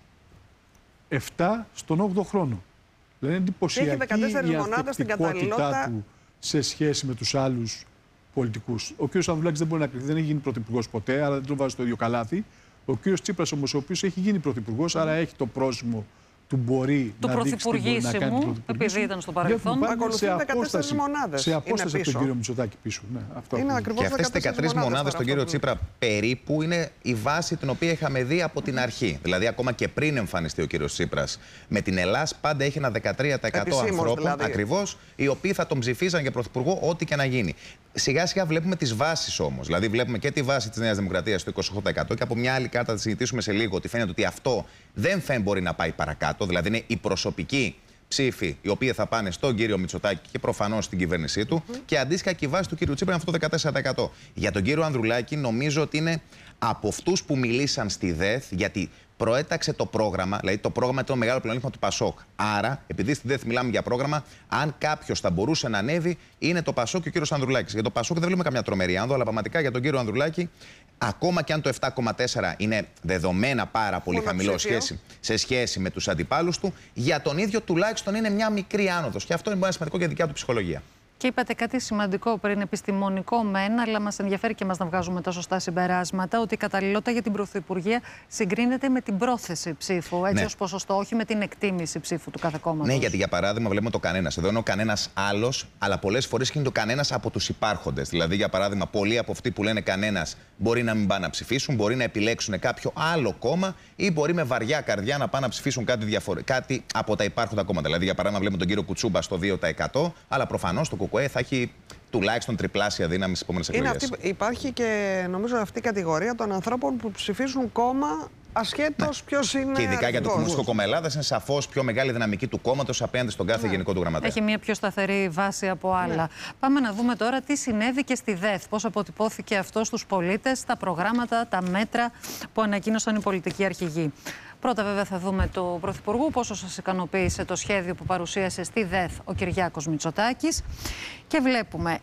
J: 7 στον 8ο χρόνο. Δηλαδή είναι εντυπωσιακή η ανθεκτικότητά του σε σχέση με τους άλλους πολιτικούς. Ο κ. Ανδρουλάκης δεν μπορεί να κρυφτεί, δεν έχει γίνει πρωθυπουργός ποτέ, άρα δεν τον βάζει στο ίδιο καλάθι. Ο κ. Τσίπρας όμως, ο οποίος έχει γίνει πρωθυπουργός, άρα έχει το πρόσημο του μπορεί να δείξει τι μπορεί να κάνει.
I: Επειδή ήταν στο παρελθόν.
K: Ακολουθεί 14 μονάδες.
J: Σε απόσταση από τον κύριο Μητσοτάκη πίσω. Ναι, αυτό
K: είναι ακριβώς.
L: Και αυτές οι 13 μονάδες στον κύριο Τσίπρα περίπου είναι η βάση την οποία είχαμε δει από την αρχή. Δηλαδή, ακόμα και πριν εμφανιστεί ο κύριος Τσίπρας, με την Ελλάδα πάντα έχει ένα 13% ανθρώπων δηλαδή, ακριβώς, οι οποίοι θα τον ψηφίζαν για πρωθυπουργό, ό,τι και να γίνει. Σιγά σιγά βλέπουμε τις βάσεις όμως. Δηλαδή, βλέπουμε και τη βάση της Νέας Δημοκρατίας στο 28% και από μια άλλη κάρτα θα συζητήσουμε σε λίγο ότι φαίνεται ότι αυτό δεν θα μπορεί να πάει παρακάτω. Δηλαδή, είναι η προσωπική ψήφοι οι οποίοι θα πάνε στον κύριο Μητσοτάκη και προφανώς στην κυβέρνησή του. Και αντίστοιχα και η βάση του κύριου Τσίπρα είναι αυτό το 14%. Για τον κύριο Ανδρουλάκη, νομίζω ότι είναι από αυτούς που μιλήσαν στη ΔΕΘ, γιατί προέταξε το πρόγραμμα, δηλαδή το πρόγραμμα ήταν το μεγάλο πλεονέκτημα του ΠΑΣΟΚ. Άρα, επειδή στη ΔΕΘ μιλάμε για πρόγραμμα, αν κάποιος θα μπορούσε να ανέβει, είναι το ΠΑΣΟΚ και ο κύριος Ανδρουλάκης. Για το ΠΑΣΟΚ δεν βλέπουμε καμιά τρομερή άνδο, αλλά πραγματικά για τον κύριο Ανδρουλάκη, ακόμα και αν το 7,4 είναι δεδομένα πάρα πολύ χαμηλό σε σχέση με τους αντιπάλους του, για τον ίδιο τουλάχιστον είναι μια μικρή άνοδος. Και αυτό είναι ένα σημαντικό για δικιά του ψυχολογία.
I: Και είπατε κάτι σημαντικό πριν, επιστημονικό μεν, αλλά μας ενδιαφέρει και μας να βγάζουμε τα σωστά συμπεράσματα, ότι η καταλληλότητα για την πρωθυπουργία συγκρίνεται με την πρόθεση ψήφου, έτσι ως ποσοστό, όχι με την εκτίμηση ψήφου του κάθε κόμματος.
L: Ναι, γιατί για παράδειγμα βλέπουμε το κανένας. Εδώ είναι ο κανένας άλλος, αλλά πολλές φορές είναι το κανένας από τους υπάρχοντες. Δηλαδή, για παράδειγμα, πολλοί από αυτοί που λένε κανένας μπορεί να μην πάνε να ψηφίσουν, μπορεί να επιλέξουν κάποιο άλλο κόμμα ή μπορεί με βαριά καρδιά να πάνε να ψηφίσουν κάτι από τα υπάρχοντα κόμματα. Δηλαδή, για παράδειγμα, βλέπουμε τον κύριο Κουτσούμπα στο 2%, αλλά προφανώς το ΚΚΕ θα έχει τουλάχιστον τριπλάσια δύναμη στις επόμενες εκλογές.
K: Υπάρχει και νομίζω αυτή η κατηγορία των ανθρώπων που ψηφίζουν κόμμα ασχέτως ποιος είναι.
L: Και ειδικά για το Κομμουνιστικό Κόμμα Ελλάδας είναι σαφώς πιο μεγάλη δυναμική του κόμματος απέναντι στον κάθε γενικό του γραμματέα.
I: Έχει μια πιο σταθερή βάση από άλλα. Πάμε να δούμε τώρα τι συνέβη και στη ΔΕΘ. Πώς αποτυπώθηκε αυτό στους πολίτες, τα προγράμματα, τα μέτρα που ανακοίνωσαν οι πολιτικοί αρχηγοί. Πρώτα, βέβαια, θα δούμε του Πρωθυπουργού πόσο σας ικανοποίησε το σχέδιο που παρουσίασε στη ΔΕΘ ο Κυριάκος Μητσοτάκης. Και βλέπουμε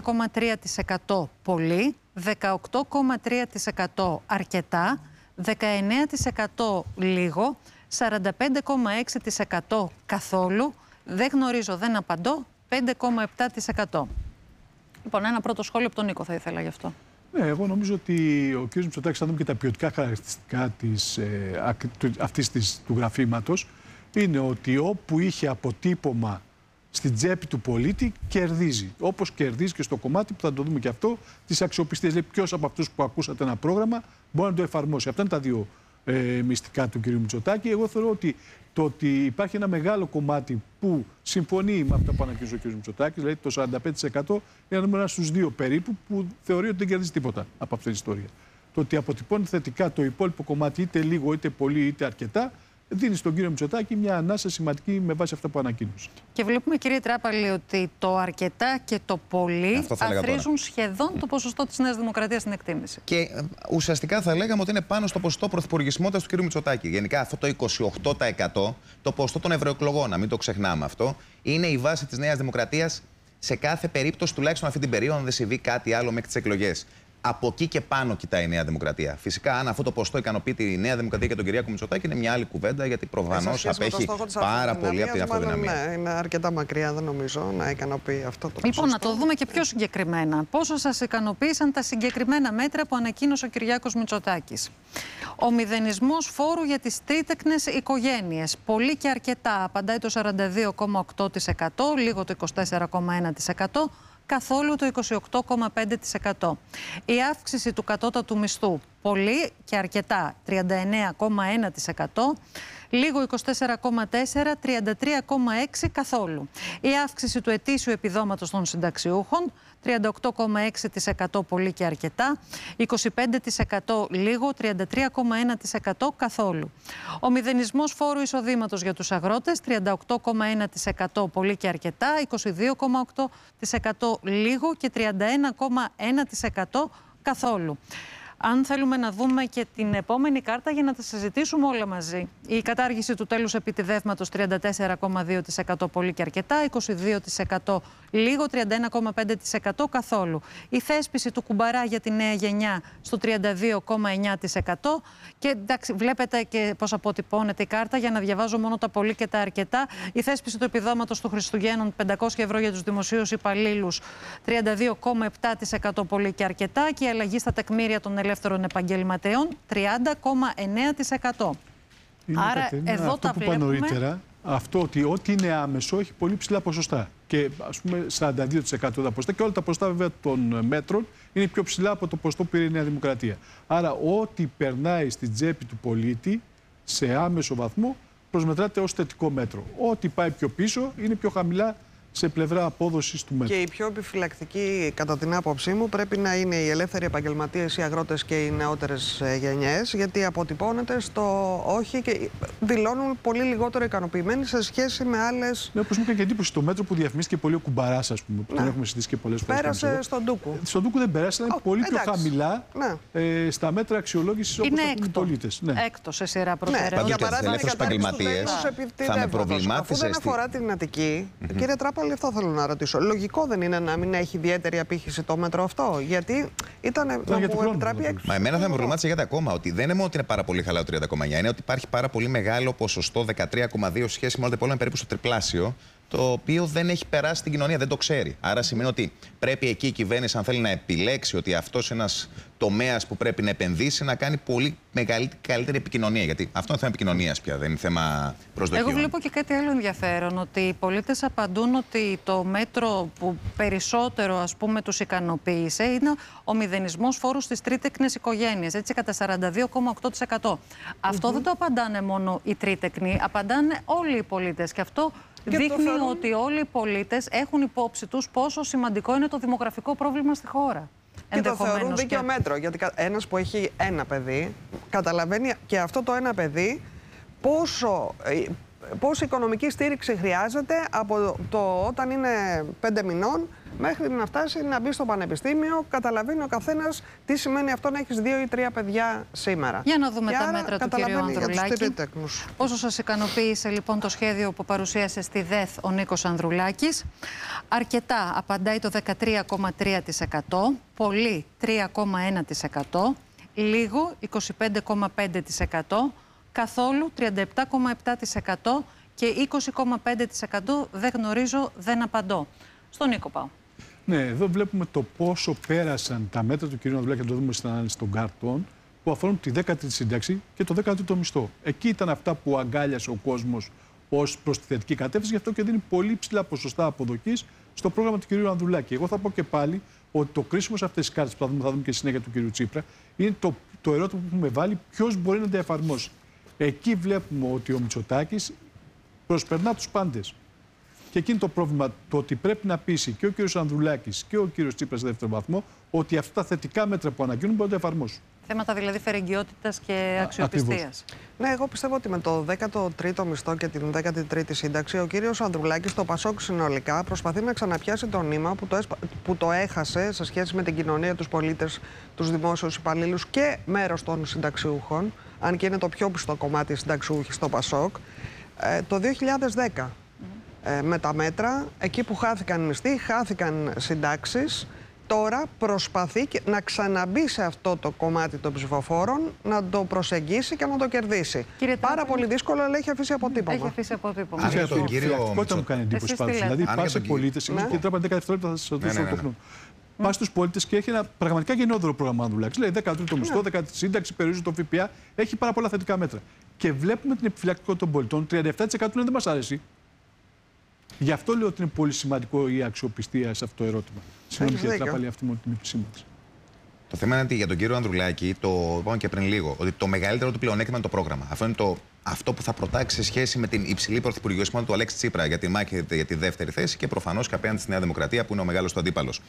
I: 11,3% πολύ, 18,3% αρκετά, 19% λίγο, 45,6% καθόλου, δεν γνωρίζω, δεν απαντώ, 5,7%. Λοιπόν, ένα πρώτο σχόλιο από τον Νίκο θα ήθελα γι' αυτό.
J: Ναι, εγώ νομίζω ότι ο κ. Μητσοτάκης, θα δούμε και τα ποιοτικά χαρακτηριστικά του γραφήματος, είναι ότι όπου είχε αποτύπωμα στην τσέπη του πολίτη, κερδίζει. Όπως κερδίζει και στο κομμάτι που θα το δούμε και αυτό, τις αξιοπιστίες. Δηλαδή, ποιος από αυτούς που ακούσατε ένα πρόγραμμα μπορεί να το εφαρμόσει. Αυτά είναι τα δύο μυστικά του κ. Μητσοτάκη. Εγώ θεωρώ ότι το ότι υπάρχει ένα μεγάλο κομμάτι που συμφωνεί με αυτά που ανακοίνωσε ο κ. Μητσοτάκης, δηλαδή το 45%, είναι ένα στους δύο περίπου που θεωρεί ότι δεν κερδίζει τίποτα από αυτή την ιστορία. Το ότι αποτυπώνει θετικά το υπόλοιπο κομμάτι, είτε λίγο, είτε πολύ, είτε αρκετά, δίνει στον κύριο Μητσοτάκη μια ανάσα σημαντική με βάση αυτά που ανακοίνωσε.
I: Και βλέπουμε, κύριε Τράπαλη, ότι το αρκετά και το πολύ αθροίζουν σχεδόν το ποσοστό της Νέας Δημοκρατίας στην εκτίμηση.
L: Και ουσιαστικά θα λέγαμε ότι είναι πάνω στο ποσοστό πρωθυπουργισμότητας του κ. Μητσοτάκη. Γενικά αυτό το 28%, το ποσοστό των ευρωεκλογών, να μην το ξεχνάμε αυτό, είναι η βάση της Νέας Δημοκρατίας σε κάθε περίπτωση, τουλάχιστον αυτή την περίοδο, αν δεν συμβεί κάτι άλλο μέχρι τις εκλογές. Από εκεί και πάνω κοιτάει η Νέα Δημοκρατία. Φυσικά, αν αυτό το ποσοστό ικανοποιεί τη Νέα Δημοκρατία και τον Κυριάκο Μητσοτάκη, είναι μια άλλη κουβέντα, γιατί προφανώς απέχει πάρα πολύ από την αυτοδυναμία.
K: Ναι, είναι αρκετά μακριά, δεν νομίζω να ικανοποιεί αυτό το ποσοστό.
I: Λοιπόν, να το δούμε και πιο συγκεκριμένα. Πόσο σας ικανοποίησαν τα συγκεκριμένα μέτρα που ανακοίνωσε ο Κυριάκος Μητσοτάκης? Ο μηδενισμός φόρου για τις τρίτεκνες οικογένειες. Πολύ και αρκετά. Απαντάει το 42,8%, λίγο το 24,1%. Καθόλου το 28,5%. Η αύξηση του κατώτατου μισθού. πολύ και αρκετά 39,1%. Λίγο 24,4%, 33,6% καθόλου. Η αύξηση του ετήσιου επιδόματος των συνταξιούχων, 38,6% πολύ και αρκετά, 25% λίγο, 33,1% καθόλου. Ο μηδενισμός φόρου εισοδήματος για τους αγρότες, 38,1% πολύ και αρκετά, 22,8% λίγο και 31,1% καθόλου. Αν θέλουμε να δούμε και την επόμενη κάρτα για να τα συζητήσουμε όλα μαζί. Η κατάργηση του τέλους επιτιδεύματος 34,2% πολύ και αρκετά, 22% λίγο, 31,5% καθόλου. Η θέσπιση του κουμπαρά για τη νέα γενιά στο 32,9% και εντάξει, βλέπετε και πώς αποτυπώνεται η κάρτα για να διαβάζω μόνο τα πολύ και τα αρκετά. Η θέσπιση του επιδόματος του Χριστουγέννων 500 ευρώ για τους δημοσίους υπαλλήλους 32,7% πολύ και αρκετά και η αλλαγή στα τεκμήρια των ελεύθερων επαγγελματιών 30,9%. Άρα εδώ
J: αυτό
I: τα
J: που
I: βλέπουμε.
J: είπα νωρίτερα, αυτό ότι ό,τι είναι άμεσο έχει πολύ ψηλά ποσοστά. Και ας πούμε 42% τα ποσοστά και όλα τα ποσοστά βέβαια των μέτρων είναι πιο ψηλά από το ποσοστό που πήρε η Νέα Δημοκρατία. Άρα ό,τι περνάει στην τσέπη του πολίτη σε άμεσο βαθμό προσμετράται ως θετικό μέτρο. Ό,τι πάει πιο πίσω είναι πιο χαμηλά σε πλευρά απόδοσης του μέτρου.
K: Και η πιο επιφυλακτική, κατά την άποψή μου, πρέπει να είναι οι ελεύθεροι επαγγελματίες, οι αγρότες και οι νεότερες γενιές, γιατί αποτυπώνεται στο όχι και δηλώνουν πολύ λιγότερο ικανοποιημένοι σε σχέση με άλλες.
J: Ναι, όπως μου έκανε και εντύπωση, το μέτρο που διαφημίστηκε πολύ ο Κουμπαράς, ας πούμε, που τον έχουμε συζητήσει και πολλές φορές.
K: Πέρασε στον Ντούκου.
J: Στον Ντούκου δεν πέρασε, αλλά είναι πολύ πιο χαμηλά στα μέτρα αξιολόγησης όπως έχουν οι πολίτες.
I: Ναι. Έκτο σε σειρά προτεραιότητας.
L: Για παράδειγμα, οι επαγγελματίες θα με προβλημάτισε.
K: Αφού δεν αφορά την Αττική, κύριε Τράπαλη, αυτό θέλω να ρωτήσω. Λογικό δεν είναι να μην έχει ιδιαίτερη απήχηση το μέτρο αυτό? Γιατί ήταν.
L: Μα εμένα θα με προβλημάτισε γιατί ακόμα ότι δεν είναι μόνο ότι είναι πάρα πολύ χαλά το 30,9, είναι ότι υπάρχει πάρα πολύ μεγάλο ποσοστό 13,2 σχέση με όλα τα υπόλοιπα περίπου στο τριπλάσιο, το οποίο δεν έχει περάσει στην κοινωνία, δεν το ξέρει. Άρα σημαίνει ότι πρέπει εκεί η κυβέρνηση, αν θέλει να επιλέξει ότι αυτός είναι ένας τομέας που πρέπει να επενδύσει, να κάνει πολύ καλύτερη επικοινωνία. Γιατί αυτό είναι θέμα επικοινωνίας πια, δεν είναι θέμα προσδοκιών.
I: Εγώ βλέπω και κάτι άλλο ενδιαφέρον, ότι οι πολίτες απαντούν ότι το μέτρο που περισσότερο, ας πούμε, τους ικανοποίησε είναι ο μηδενισμός φόρου στις τρίτεκνες οικογένειες, έτσι, κατά 42,8%. Αυτό δεν το απαντάνε μόνο οι τρίτεκνοι, απαντάνε όλοι οι πολίτες. Και αυτό δείχνει ότι όλοι οι πολίτες έχουν υπόψη τους πόσο σημαντικό είναι το δημογραφικό πρόβλημα στη χώρα.
K: Και το θεωρούν δίκαιο μέτρο. Γιατί ένας που έχει ένα παιδί καταλαβαίνει και αυτό το ένα παιδί πόσο οικονομική στήριξη χρειάζεται από το όταν είναι 5 μηνών μέχρι να φτάσει να μπει στο πανεπιστήμιο. Καταλαβαίνει ο καθένας τι σημαίνει αυτό να έχεις 2 ή 3 παιδιά σήμερα.
I: Για να δούμε τα μέτρα του κ. Ανδρουλάκη. Πόσο σας ικανοποίησε λοιπόν το σχέδιο που παρουσίασε στη ΔΕΘ ο Νίκος Ανδρουλάκης? Αρκετά απαντάει το 13,3%, πολύ 3,1%, λίγο 25,5%, καθόλου 37,7% και 20,5% δεν γνωρίζω, δεν απαντώ. Στον Νίκο πάω.
J: Ναι, εδώ βλέπουμε το πόσο πέρασαν τα μέτρα του κ. Ανδρουλάκη, να το δούμε στην ανάλυση των καρτών, που αφορούν τη 10η σύνταξη και το 13ο μισθό. Εκεί ήταν αυτά που αγκάλιασε ο κόσμος ως προς τη θετική κατεύθυνση, γι' αυτό και δίνει πολύ ψηλά ποσοστά αποδοχής στο πρόγραμμα του κ. Ανδρουλάκη. Εγώ θα πω και πάλι ότι το κρίσιμο σε αυτές τις κάρτες που θα δούμε και στη συνέχεια του κ. Τσίπρα είναι το ερώτημα που έχουμε βάλει: ποιος μπορεί να τα εφαρμόσει. Εκεί βλέπουμε ότι ο Μητσοτάκης προσπερνά τους πάντες. Και εκεί είναι το πρόβλημα, το ότι πρέπει να πείσει και ο κ. Ανδρουλάκης και ο κ. Τσίπρας σε δεύτερο βαθμό ότι αυτά τα θετικά μέτρα που αναγκαίνουν μπορούν να τα εφαρμόσουν.
I: Θέματα δηλαδή φερεγγιότητας και αξιοπιστίας.
K: Ναι, εγώ πιστεύω ότι με το 13ο μισθό και την 13η σύνταξη, ο κύριος Ανδρουλάκης, το ΠΑΣΟΚ συνολικά, προσπαθεί να ξαναπιάσει το νήμα που το έχασε σε σχέση με την κοινωνία, τους πολίτες, τους δημόσιους υπαλλήλους και μέρος των συνταξιούχων, αν και είναι το πιο πιστό κομμάτι συνταξιούχοι στο ΠΑΣΟΚ, το 2010. Με τα μέτρα, εκεί που χάθηκαν μισθοί, χάθηκαν συντάξεις, τώρα προσπαθεί να ξαναμπεί σε αυτό το κομμάτι των ψηφοφόρων, να το προσεγγίσει και να το κερδίσει. Πάρα πολύ δύσκολο, αλλά έχει αφήσει αποτύπωμα.
I: Έχει αφήσει αποτύπωμα.
J: Αυτό μου κάνει εντύπωση πάντως. Δηλαδή, πα σε πολίτες, και τράπα 10 δευτερόλεπτα θα σας ρωτήσω το χρόνο. Πα στους πολίτες και έχει ένα πραγματικά γενναιόδωρο πρόγραμμα Ανδρουλάκης. Λέει 13ο μισθό, 10η σύνταξη, περιορίζει το ΦΠΑ, έχει πάρα πολλά θετικά μέτρα. Και βλέπουμε την επιφυλακτικότητα των πολιτών, 37% λένε δεν μας αρέσει. Γι' αυτό λέω ότι είναι πολύ σημαντικό η αξιοπιστία σε αυτό το ερώτημα. Συγγνώμη, κύριε Τράπαλη, αυτή μου την επισήμανση.
L: Το θέμα είναι ότι για τον κύριο Ανδρουλάκη, το είπαμε και πριν λίγο, ότι το μεγαλύτερο του πλεονέκτημα είναι το πρόγραμμα. Αυτό είναι αυτό που θα προτάξει σε σχέση με την υψηλή πρωθυπουργιοσύνη του Αλέξη Τσίπρα για τη μάχη για τη δεύτερη θέση και προφανώς και απέναντι στη Νέα Δημοκρατία, που είναι ο μεγάλος του αντίπαλος.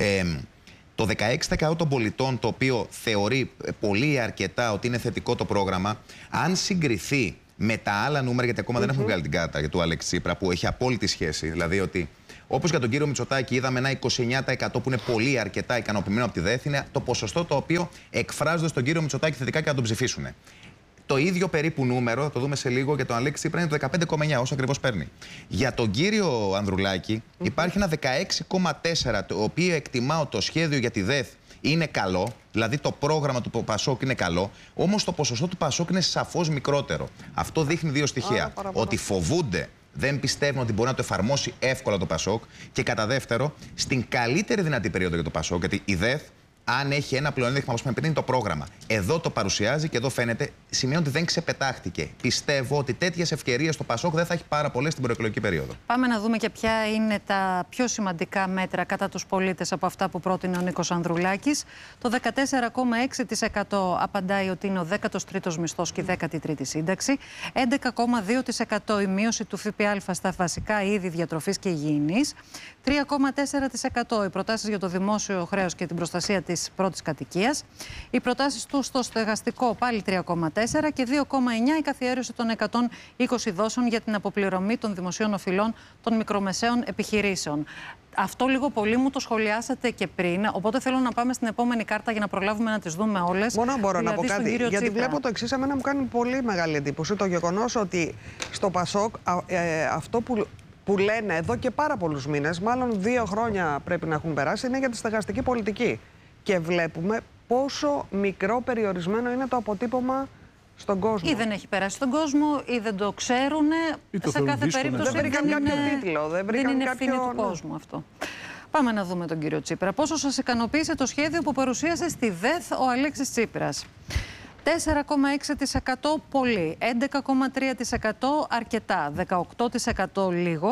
L: Το 16% των πολιτών, το οποίο θεωρεί πολύ αρκετά ότι είναι θετικό το πρόγραμμα, αν συγκριθεί με τα άλλα νούμερα, γιατί ακόμα δεν έχουμε βγάλει την κάρτα για του Αλέξη Τσίπρα, που έχει απόλυτη σχέση. Δηλαδή ότι, όπως για τον κύριο Μητσοτάκη, είδαμε ένα 29% που είναι πολύ αρκετά ικανοποιημένο από τη ΔΕΘ, είναι το ποσοστό το οποίο εκφράζονται στον κύριο Μητσοτάκη θετικά και να τον ψηφίσουν. Το ίδιο περίπου νούμερο, θα το δούμε σε λίγο, για τον Αλέξη Τσίπρα είναι το 15,9, όσο ακριβώς παίρνει. Για τον κύριο Ανδρουλάκη υπάρχει ένα 16,4, το οποίο εκτιμά ότι το σχέδιο για τη ΔΕΘ είναι καλό, δηλαδή το πρόγραμμα του Πασόκ είναι καλό, όμως το ποσοστό του Πασόκ είναι σαφώς μικρότερο. Αυτό δείχνει δύο στοιχεία. Ότι φοβούνται, δεν πιστεύουν ότι μπορεί να το εφαρμόσει εύκολα το Πασόκ, και κατά δεύτερο, στην καλύτερη δυνατή περίοδο για το Πασόκ, γιατί η ΔΕΘ, αν έχει ένα πλεονέκτημα, όπως είναι το πρόγραμμα, εδώ το παρουσιάζει και εδώ φαίνεται, σημαίνει ότι δεν ξεπετάχτηκε. Πιστεύω ότι τέτοιες ευκαιρίες το Πασόκ δεν θα έχει πάρα πολλές στην προεκλογική περίοδο.
I: Πάμε να δούμε και ποια είναι τα πιο σημαντικά μέτρα κατά τους πολίτες από αυτά που πρότεινε ο Νίκος Ανδρουλάκης. Το 14,6% απαντάει ότι είναι ο 13ος μισθός και η 13η σύνταξη. 11,2% η μείωση του ΦΠΑ στα βασικά είδη διατροφής και υγιεινής. 3,4% οι προτάσεις για το δημόσιο χρέος και την προστασία της πρώτης κατοικίας. Οι προτάσεις του στο στεγαστικό πάλι 3,4% και 2,9% η καθιέρωση των 120 δόσεων για την αποπληρωμή των δημοσίων οφειλών των μικρομεσαίων επιχειρήσεων. Αυτό λίγο πολύ μου το σχολιάσατε και πριν, οπότε θέλω να πάμε στην επόμενη κάρτα για να προλάβουμε να τις δούμε όλες.
K: Μόνο μπορώ να πω κάτι, γιατί
I: Τσίπρα.
K: βλέπω το εξής, εμένα μου κάνει πολύ μεγάλη εντύπωση το γεγονός ότι στο Πασόκ αυτό που λένε εδώ και πάρα πολλούς μήνες, μάλλον 2 χρόνια πρέπει να έχουν περάσει, είναι για τη στεγαστική πολιτική. Και βλέπουμε πόσο μικρό περιορισμένο είναι το αποτύπωμα στον κόσμο.
I: Ή δεν έχει περάσει στον κόσμο, ή δεν το ξέρουν. Σε κάθε περίπτωση
K: δεν βρήκαν κάποιο τίτλο. Δεν
I: είναι ευθύνη του κόσμου αυτό. Πάμε να δούμε τον κύριο Τσίπρα. Πόσο σας ικανοποίησε το σχέδιο που παρουσίασε στη ΔΕΘ ο Αλέξης Τσίπρας? 4,6% πολύ, 11,3% αρκετά, 18% λίγο,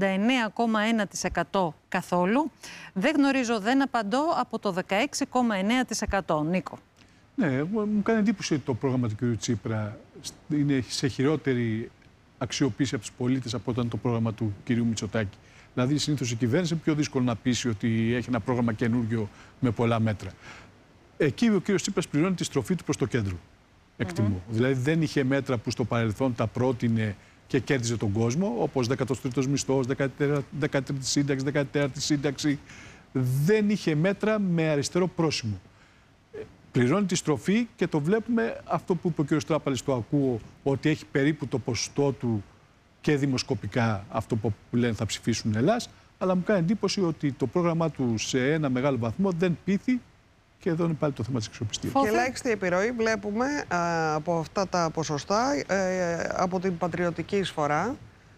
I: 49,1% καθόλου. Δεν γνωρίζω, δεν απαντώ από το 16,9%. Νίκο.
J: Ναι, μου κάνει εντύπωση ότι το πρόγραμμα του κ. Τσίπρα είναι σε χειρότερη αξιοποίηση από τους πολίτες από όταν το πρόγραμμα του κ. Μητσοτάκη. Δηλαδή, συνήθως η κυβέρνηση είναι πιο δύσκολο να πείσει ότι έχει ένα πρόγραμμα καινούργιο με πολλά μέτρα. Εκεί ο κ. Τσίπρας πληρώνει τη στροφή του προς το κέντρο. Εκτιμώ. Δηλαδή δεν είχε μέτρα που στο παρελθόν τα πρότεινε και κέρδιζε τον κόσμο, όπως 13ος μισθός, 13η σύνταξη, 14η σύνταξη. Δεν είχε μέτρα με αριστερό πρόσημο. Πληρώνει τη στροφή και το βλέπουμε, αυτό που είπε ο κ. Τράπαλης, το ακούω, ότι έχει περίπου το ποσοστό του και δημοσκοπικά, αυτό που λένε θα ψηφίσουν Ελλάς, αλλά μου κάνει εντύπωση ότι το πρόγραμμά του σε ένα μεγάλο βαθμό δεν πείθει. Και εδώ είναι πάλι το θέμα της αξιοπιστίας.
K: Και ελάχιστη επιρροή βλέπουμε από αυτά τα ποσοστά, από την πατριωτική εισφορά.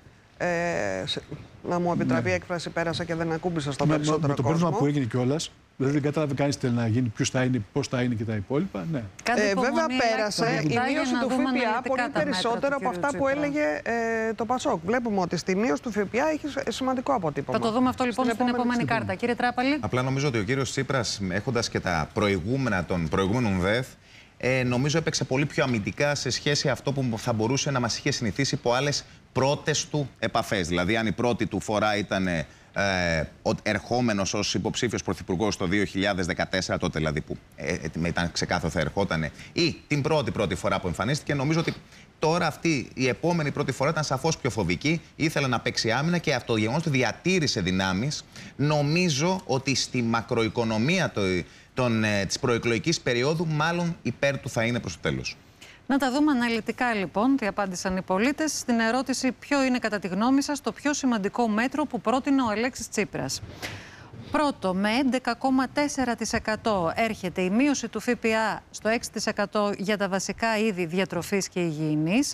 K: Να μου επιτραπεί η έκφραση, πέρασα και δεν ακούμπησα στο περισσότερο κόσμο.
J: Με το πρόβλημα που έγινε κιόλας, δεν κατάλαβε κανείς τι να γίνει, ποιος θα είναι, πώς θα είναι και τα υπόλοιπα. Ναι.
K: Βέβαια πέρασε η μείωση του ΦΠΑ πολύ περισσότερο από αυτά που έλεγε το Πασόκ. Βλέπουμε ότι στη μείωση του ΦΠΑ έχει σημαντικό αποτύπωμα.
I: Θα το δούμε αυτό λοιπόν στην επόμενη κάρτα. Κύριε Τράπαλη.
L: Απλά νομίζω ότι ο κύριος Τσίπρας, έχοντας και τα προηγούμενα των προηγούμενων ΔΕΘ, νομίζω έπαιξε πολύ πιο αμυντικά σε σχέση αυτό που θα μπορούσε να μας είχε συνηθίσει από άλλες πρώτες του επαφές. Δηλαδή, αν η πρώτη του φορά ήταν ερχόμενος ως υποψήφιος πρωθυπουργός το 2014, τότε δηλαδή που ήταν ξεκάθαρο θα ερχόταν, ή την πρώτη φορά που εμφανίστηκε, νομίζω ότι τώρα αυτή η επόμενη πρώτη φορά ήταν σαφώς πιο φοβική, ήθελε να παίξει άμυνα και αυτό το γεγονός ότι διατήρησε δυνάμεις. Νομίζω ότι στη μακροοικονομία της προεκλογικής περίοδου μάλλον υπέρ του θα είναι προς το τέλος.
I: Να τα δούμε αναλυτικά λοιπόν τι απάντησαν οι πολίτες στην ερώτηση ποιο είναι κατά τη γνώμη σας το πιο σημαντικό μέτρο που πρότεινε ο Αλέξης Τσίπρας. Πρώτο, με 11,4% έρχεται η μείωση του ΦΠΑ στο 6% για τα βασικά είδη διατροφής και υγιεινής.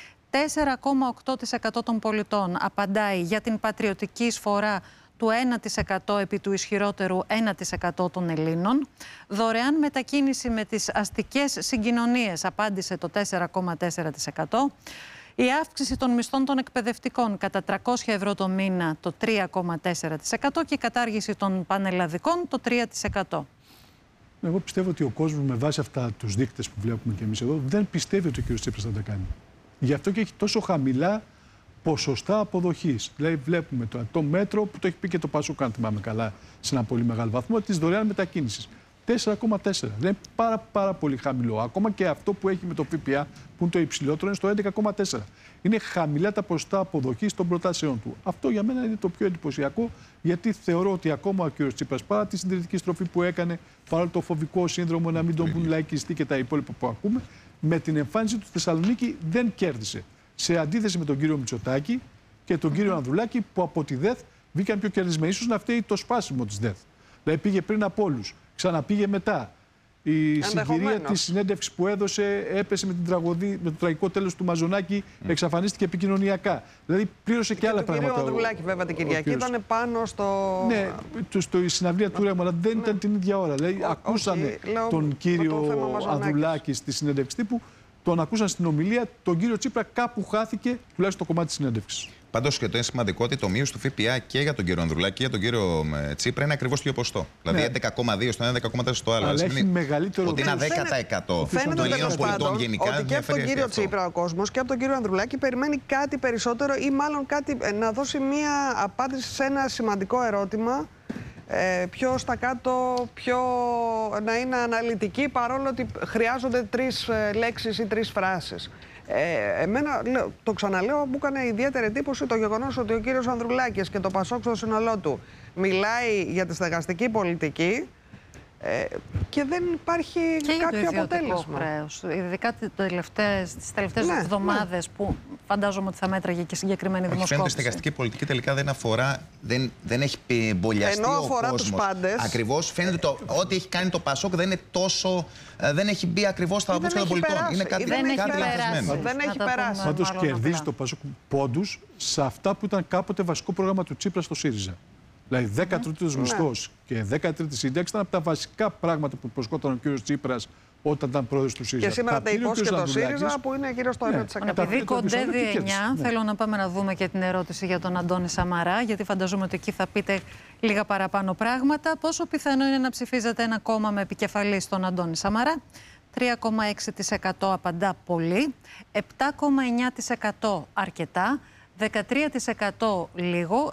I: 4,8% των πολιτών απαντάει για την πατριωτική εισφορά του 1% επί του ισχυρότερου 1% των Ελλήνων. Δωρεάν μετακίνηση με τις αστικές συγκοινωνίες απάντησε το 4,4%. Η αύξηση των μισθών των εκπαιδευτικών κατά 300 ευρώ το μήνα το 3,4% και η κατάργηση των πανελλαδικών το 3%.
J: Εγώ πιστεύω ότι ο κόσμος με βάση αυτά τους δείκτες που βλέπουμε και εμείς εδώ δεν πιστεύει ότι ο κ. Τσίπρας θα τα κάνει. Γι' αυτό και έχει τόσο χαμηλά ποσοστά αποδοχής. Δηλαδή, βλέπουμε το μέτρο που το έχει πει και το Πασόκ, αν θυμάμαι καλά, σε ένα πολύ μεγάλο βαθμό, της δωρεάν μετακίνησης. 4,4. Δηλαδή, πάρα πολύ χαμηλό. Ακόμα και αυτό που έχει με το ΦΠΑ, που είναι το υψηλότερο, είναι στο 11,4. Είναι χαμηλά τα ποσοστά αποδοχής των προτάσεών του. Αυτό για μένα είναι το πιο εντυπωσιακό, γιατί θεωρώ ότι ακόμα ο κ. Τσίπρας, παρά τη συντηρητική στροφή που έκανε, παρά το φοβικό σύνδρομο να μην τον πουν λαϊκιστή και τα υπόλοιπα που ακούμε, με την εμφάνιση του στη Θεσσαλονίκη δεν κέρδισε. Σε αντίθεση με τον κύριο Μητσοτάκη και τον κύριο Ανδρουλάκη, που από τη ΔΕΘ βγήκαν πιο κερδισμένοι. Ίσως να φταίει το σπάσιμο της ΔΕΘ. Δηλαδή πήγε πριν από όλους, ξαναπήγε μετά. Η συγκυρία της συνέντευξης που έδωσε έπεσε με το τραγικό τέλος του Μαζονάκη, εξαφανίστηκε επικοινωνιακά. Δηλαδή πλήρωσε και άλλα πράγματα.
K: Ο κύριο Ανδρουλάκη, βέβαια, την Κυριακή ήταν πάνω στο.
J: Ναι, η συναυλία του Ρέμα, αλλά δεν ήταν την ίδια ώρα. Δηλαδή ακούσανε τον κύριο Ανδρουλάκη στη συνέντευξη τύπου. Τον ακούσαν στην ομιλία, τον κύριο Τσίπρα κάπου χάθηκε, τουλάχιστον το κομμάτι της συνέντευξης.
L: Πάντως και το είναι σημαντικό ότι το μείωση του ΦΠΑ και για τον κύριο Ανδρουλάκη και για τον κύριο Τσίπρα είναι ακριβώς το ίδιο ποσοστό. Δηλαδή 11,2 στο ένα, 11,4 στο άλλο.
J: Αλλά έχει μεγαλύτερο.
L: Ότι είναι 10%
K: φαίνεται
L: των Ελλήνων πολιτών γενικά.
K: Ότι και από τον κύριο Τσίπρα ο κόσμος και από τον κύριο Ανδρουλάκη περιμένει κάτι περισσότερο ή μάλλον κάτι, να δώσει μία απάντηση σε ένα σημαντικό ερώτημα. Πιο στα κάτω, να είναι αναλυτική, παρόλο ότι χρειάζονται 3 λέξεις ή 3 φράσεις. Εμένα, το ξαναλέω, μου έκανε ιδιαίτερη εντύπωση το γεγονός ότι ο κύριος Ανδρουλάκης και το Πασόκ στο σύνολό του μιλάει για τη στεγαστική πολιτική και δεν υπάρχει κάποιο αποτέλεσμα.
I: Χρέος, ειδικά τις τελευταίες εβδομάδες που φαντάζομαι ότι θα μέτραγε και συγκεκριμένη δημοσκόπηση.
L: Φαίνεται η στεγαστική πολιτική τελικά δεν αφορά, δεν έχει μπολιαστεί ο κόσμος. Ενώ αφορά τους πάντες. Ακριβώς, φαίνεται ό,τι έχει κάνει το Πασόκ δεν είναι τόσο, δεν έχει μπει ακριβώς στα παπούτσια των πολιτών. Είναι κάτι λανθασμένο.
K: Δεν έχει περάσει.
J: Πάντως κερδίζει το Πασόκ πόντους σε αυτά που ήταν κάποτε βασικό πρόγραμμα του Τσίπρα στο ΣΥΡΙΖΑ. Δηλαδή 13ος μισθός και 13η σύνταξη ήταν από τα βασικά πράγματα που προσκόταν ο κ. Τσίπρας όταν ήταν πρόεδρος του ΣΥΡΙΖΑ.
K: Και σήμερα τα υπόσχε το ΣΥΡΙΖΑ που είναι γύρω στο 1%.
I: Επειδή κοντεύει 9, θέλω να πάμε να δούμε και την ερώτηση για τον Αντώνη Σαμαρά, γιατί φανταζόμαι ότι εκεί θα πείτε λίγα παραπάνω πράγματα. Πόσο πιθανό είναι να ψηφίζετε ένα κόμμα με επικεφαλή στον Αντώνη Σαμαρά? 3,6% απαντά πολύ, 7,9% αρκετά, 13% λίγο,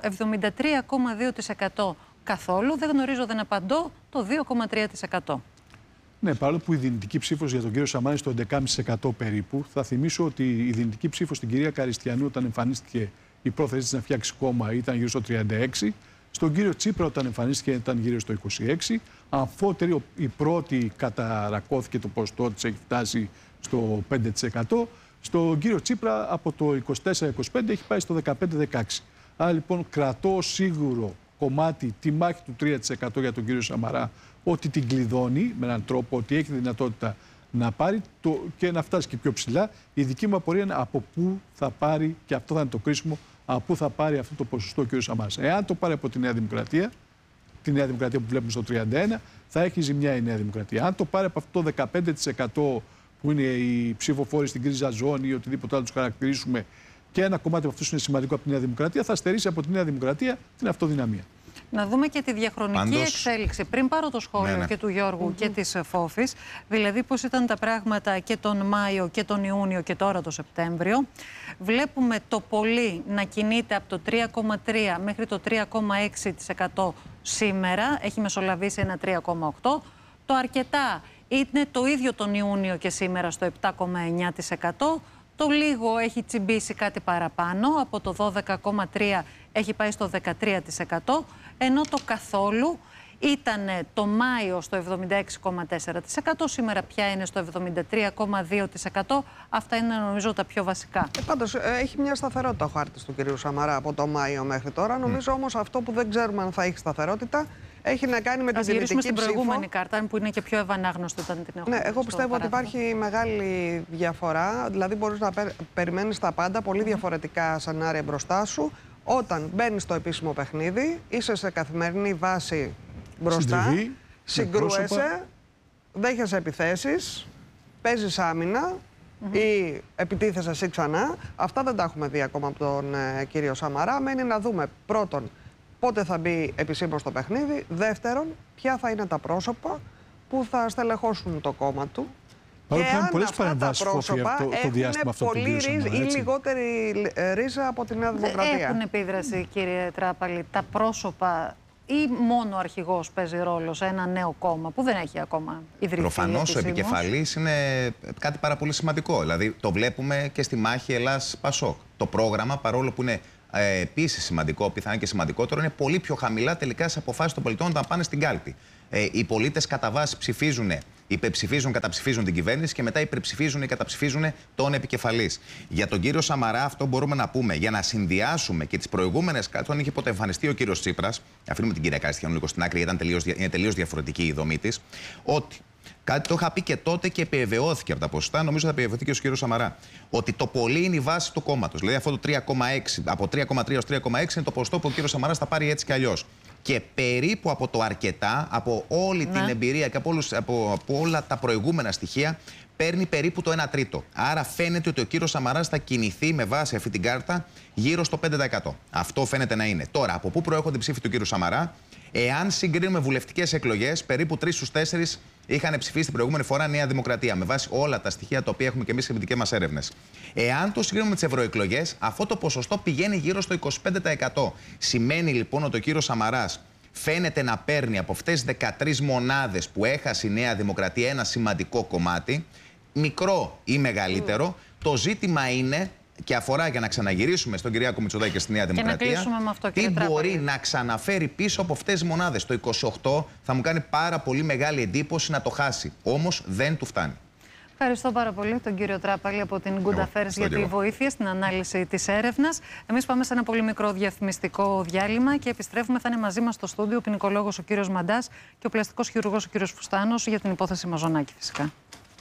I: 73,2% καθόλου. Δεν γνωρίζω, δεν απαντώ, το 2,3%.
J: Ναι, παρόλο που η δυνητική ψήφος για τον κύριο Σαμαρά στο 11,5% περίπου, θα θυμίσω ότι η δυνητική ψήφος στην κυρία Καριστιανού όταν εμφανίστηκε η πρόθεσή της να φτιάξει κόμμα ήταν γύρω στο 36%. Στον κύριο Τσίπρα όταν εμφανίστηκε ήταν γύρω στο 26%. Αμφότερη η πρώτη καταρακώθηκε, το ποσοστό της έχει φτάσει στο 5%. Στον κύριο Τσίπρα από το 24-25 έχει πάει στο 15-16. Άρα λοιπόν κρατώ σίγουρο κομμάτι τη μάχη του 3% για τον κύριο Σαμαρά, ότι την κλειδώνει με έναν τρόπο, ότι έχει δυνατότητα να πάρει και να φτάσει και πιο ψηλά. Η δική μου απορία είναι από πού θα πάρει, και αυτό θα είναι το κρίσιμο, από πού θα πάρει αυτό το ποσοστό ο κύριος Σαμαράς. Εάν το πάρει από τη Νέα Δημοκρατία, τη Νέα Δημοκρατία που βλέπουμε στο 31, θα έχει ζημιά η Νέα Δημοκρατία. Αν το πάρει από αυτό το 15% που είναι οι ψηφοφόροι στην κρίζα ζώνη ή οτιδήποτε άλλο του χαρακτηρίσουμε, και ένα κομμάτι από αυτού είναι σημαντικό από τη Νέα Δημοκρατία, θα στερήσει από τη Νέα Δημοκρατία την αυτοδυναμία.
I: Να δούμε και τη διαχρονική εξέλιξη. Πριν πάρω το σχόλιο και του Γιώργου και της Φόφης, δηλαδή πώς ήταν τα πράγματα και τον Μάιο και τον Ιούνιο και τώρα το Σεπτέμβριο. Βλέπουμε το πολύ να κινείται από το 3,3 μέχρι το 3,6% σήμερα. Έχει μεσολαβήσει ένα 3,8%. Το αρκετά είναι το ίδιο τον Ιούνιο και σήμερα στο 7,9%. Το λίγο έχει τσιμπήσει κάτι παραπάνω, από το 12,3% έχει πάει στο 13%, ενώ το καθόλου ήταν το Μάιο στο 76,4%, σήμερα πια είναι στο 73,2%. Αυτά είναι νομίζω τα πιο βασικά.
K: Πάντως έχει μια σταθερότητα ο χάρτης του κυρίου Σαμαρά από το Μάιο μέχρι τώρα. Νομίζω όμως αυτό που δεν ξέρουμε αν θα έχει σταθερότητα έχει να κάνει με τη δυνητική ψήφο.
I: Στην προηγούμενη κάρτα που είναι και πιο ευανάγνωστη όταν την έχουμε.
K: Ναι, εγώ πιστεύω ότι υπάρχει μεγάλη διαφορά. Δηλαδή μπορείς να περιμένεις τα πάντα, πολύ διαφορετικά σενάρια μπροστά σου. Όταν μπαίνεις στο επίσημο παιχνίδι, είσαι σε καθημερινή βάση μπροστά, συγκρούεσαι, δέχεσαι επιθέσεις, παίζεις άμυνα ή επιτίθεσαι εσύ ξανά. Αυτά δεν τα έχουμε δει ακόμα από τον κύριο Σαμαρά. Μένει να δούμε πρώτον πότε θα μπει επισήμως στο παιχνίδι. Δεύτερον, ποια θα είναι τα πρόσωπα που θα στελεχώσουν το κόμμα του.
J: Παρόλο που
K: αν
J: πολλές
K: αυτά τα
J: παρεμβάσεις
K: πρόσωπα
J: το διάστημα αυτό
K: πολύ ή λιγότερη ρίζα από τη Νέα Δημοκρατία.
I: Έχουν επίδραση, κύριε Τράπαλη, τα πρόσωπα ή μόνο ο αρχηγός παίζει ρόλο σε ένα νέο κόμμα που δεν έχει ακόμα ιδρυθεί?
L: Προφανώς ο επικεφαλής είναι κάτι πάρα πολύ σημαντικό. Δηλαδή το βλέπουμε και στη μάχη Ελλάς-Πασόκ. Το πρόγραμμα, παρόλο που είναι επίσης σημαντικό, πιθανά και σημαντικότερο, είναι πολύ πιο χαμηλά τελικά σε αποφάσεις των πολιτών όταν πάνε στην κάλπη. Οι πολίτες κατά βάση ψηφίζουν, υπερψηφίζουν, καταψηφίζουν την κυβέρνηση και μετά υπερψηφίζουν ή καταψηφίζουν τον επικεφαλής. Για τον κύριο Σαμαρά, αυτό μπορούμε να πούμε, για να συνδυάσουμε και τις προηγούμενες, όταν είχε ποτέ εμφανιστεί ο κύριος Τσίπρας, αφήνουμε την κυρία Καριστιανού λίγο στην άκρη, είναι τελείως διαφορετική η δομή της, ότι κάτι το είχα πει και τότε και επιβεβαιώθηκε από τα ποσοστά, νομίζω θα επιβεβαιωθεί και ο κύριος Σαμαρά. Ότι το πολύ είναι η βάση του κόμματος. Δηλαδή αυτό το 3,6, από 3,3 ως 3,6 είναι το ποσοστό που ο κύριος Σαμαράς θα πάρει έτσι κι αλλιώς. Και περίπου από το αρκετά, από όλη την εμπειρία και από όλα τα προηγούμενα στοιχεία, παίρνει περίπου το 1 τρίτο. Άρα φαίνεται ότι ο κύριος Σαμαράς θα κινηθεί με βάση αυτή την κάρτα γύρω στο 5%. Αυτό φαίνεται να είναι. Τώρα, από πού προέρχονται οι ψήφοι του κύριου Σαμαρά? Εάν συγκρίνουμε βουλευτικές εκλογές, περίπου 3 στους 4 είχαν ψηφίσει την προηγούμενη φορά Νέα Δημοκρατία, με βάση όλα τα στοιχεία τα οποία έχουμε και εμείς σε δικές μας έρευνες. Εάν το συγκρίνουμε με τις ευρωεκλογές, αυτό το ποσοστό πηγαίνει γύρω στο 25%. Σημαίνει λοιπόν ότι ο κύριος Σαμαράς φαίνεται να παίρνει από αυτές τις 13 μονάδες που έχασε η Νέα Δημοκρατία ένα σημαντικό κομμάτι, μικρό ή μεγαλύτερο. Το ζήτημα είναι, και αφορά, για να ξαναγυρίσουμε στον Κυριάκο Μητσοτάκη και στη Νέα Δημοκρατία, τι μπορεί να ξαναφέρει πίσω από αυτές τις μονάδες. Το 28 θα μου κάνει πάρα πολύ μεγάλη εντύπωση να το χάσει. Όμως δεν του φτάνει.
I: Ευχαριστώ πάρα πολύ τον κύριο Τράπαλη από την Good Affairs για τη βοήθεια στην ανάλυση της έρευνας. Εμείς πάμε σε ένα πολύ μικρό διαφημιστικό διάλειμμα και επιστρέφουμε. Θα είναι μαζί μας στο στούντιο ο ποινικολόγος ο κύριος Μαντάς και ο πλαστικός χειρουργός ο κύριος Φουστάνος για την υπόθεση Μαζονάκη φυσικά.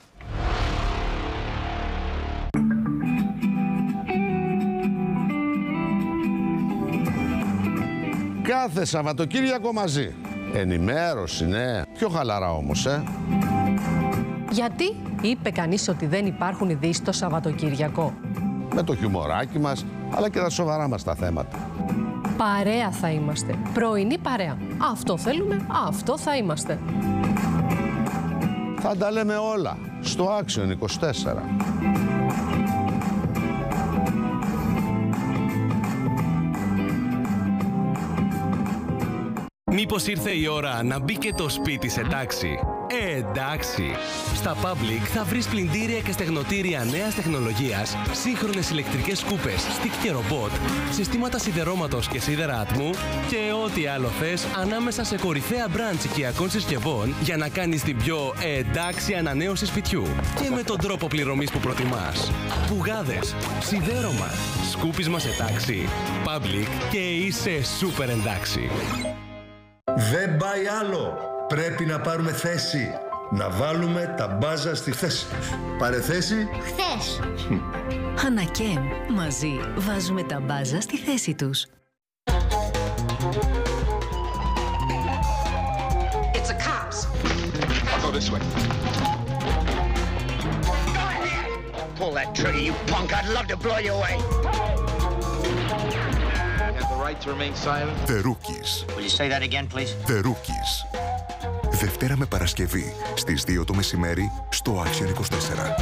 M: Κάθε Σαββατοκύριακο μαζί. Ενημέρωση, ναι. Πιο χαλαρά όμως,
N: Γιατί είπε κανείς ότι δεν υπάρχουν ειδήσεις το Σαββατοκύριακο?
M: Με το χιουμοράκι μας, αλλά και τα σοβαρά μας τα θέματα.
N: Παρέα θα είμαστε. Πρωινή παρέα. Αυτό θέλουμε, αυτό θα είμαστε.
M: Θα τα λέμε όλα στο Action 24.
O: Μήπως ήρθε η ώρα να μπει και το σπίτι σε τάξη? Εντάξει! Στα Public θα βρεις πλυντήρια και στεγνοτήρια νέας τεχνολογίας, σύγχρονες ηλεκτρικές σκούπες, στικ και ρομπότ, συστήματα σιδερώματος και σίδερα ατμού και ό,τι άλλο θες ανάμεσα σε κορυφαία μπραντ οικιακών συσκευών για να κάνεις την πιο εντάξει ανανέωση σπιτιού και με τον τρόπο πληρωμής που προτιμάς. Πουγάδες, σιδέρωμα, σκούπισμα σε τάξη, Public και είσαι σούπερ εντάξει.
P: Δεν πάει άλλο. Πρέπει να πάρουμε θέση. Να βάλουμε τα μπάζα στη θέση τους. Πάρε θέση.
Q: Χθες. Ανακέμ. Μαζί βάζουμε τα μπάζα στη θέση τους.
E: It's a cops. I'll go this way. Go ahead. Pull that trigger, you punk. I'd love to blow you away.
G: The Rookies.
F: Will you say that again, please?
G: The Rookies. Δευτέρα με Παρασκευή στις 2 το μεσημέρι στο Action 24.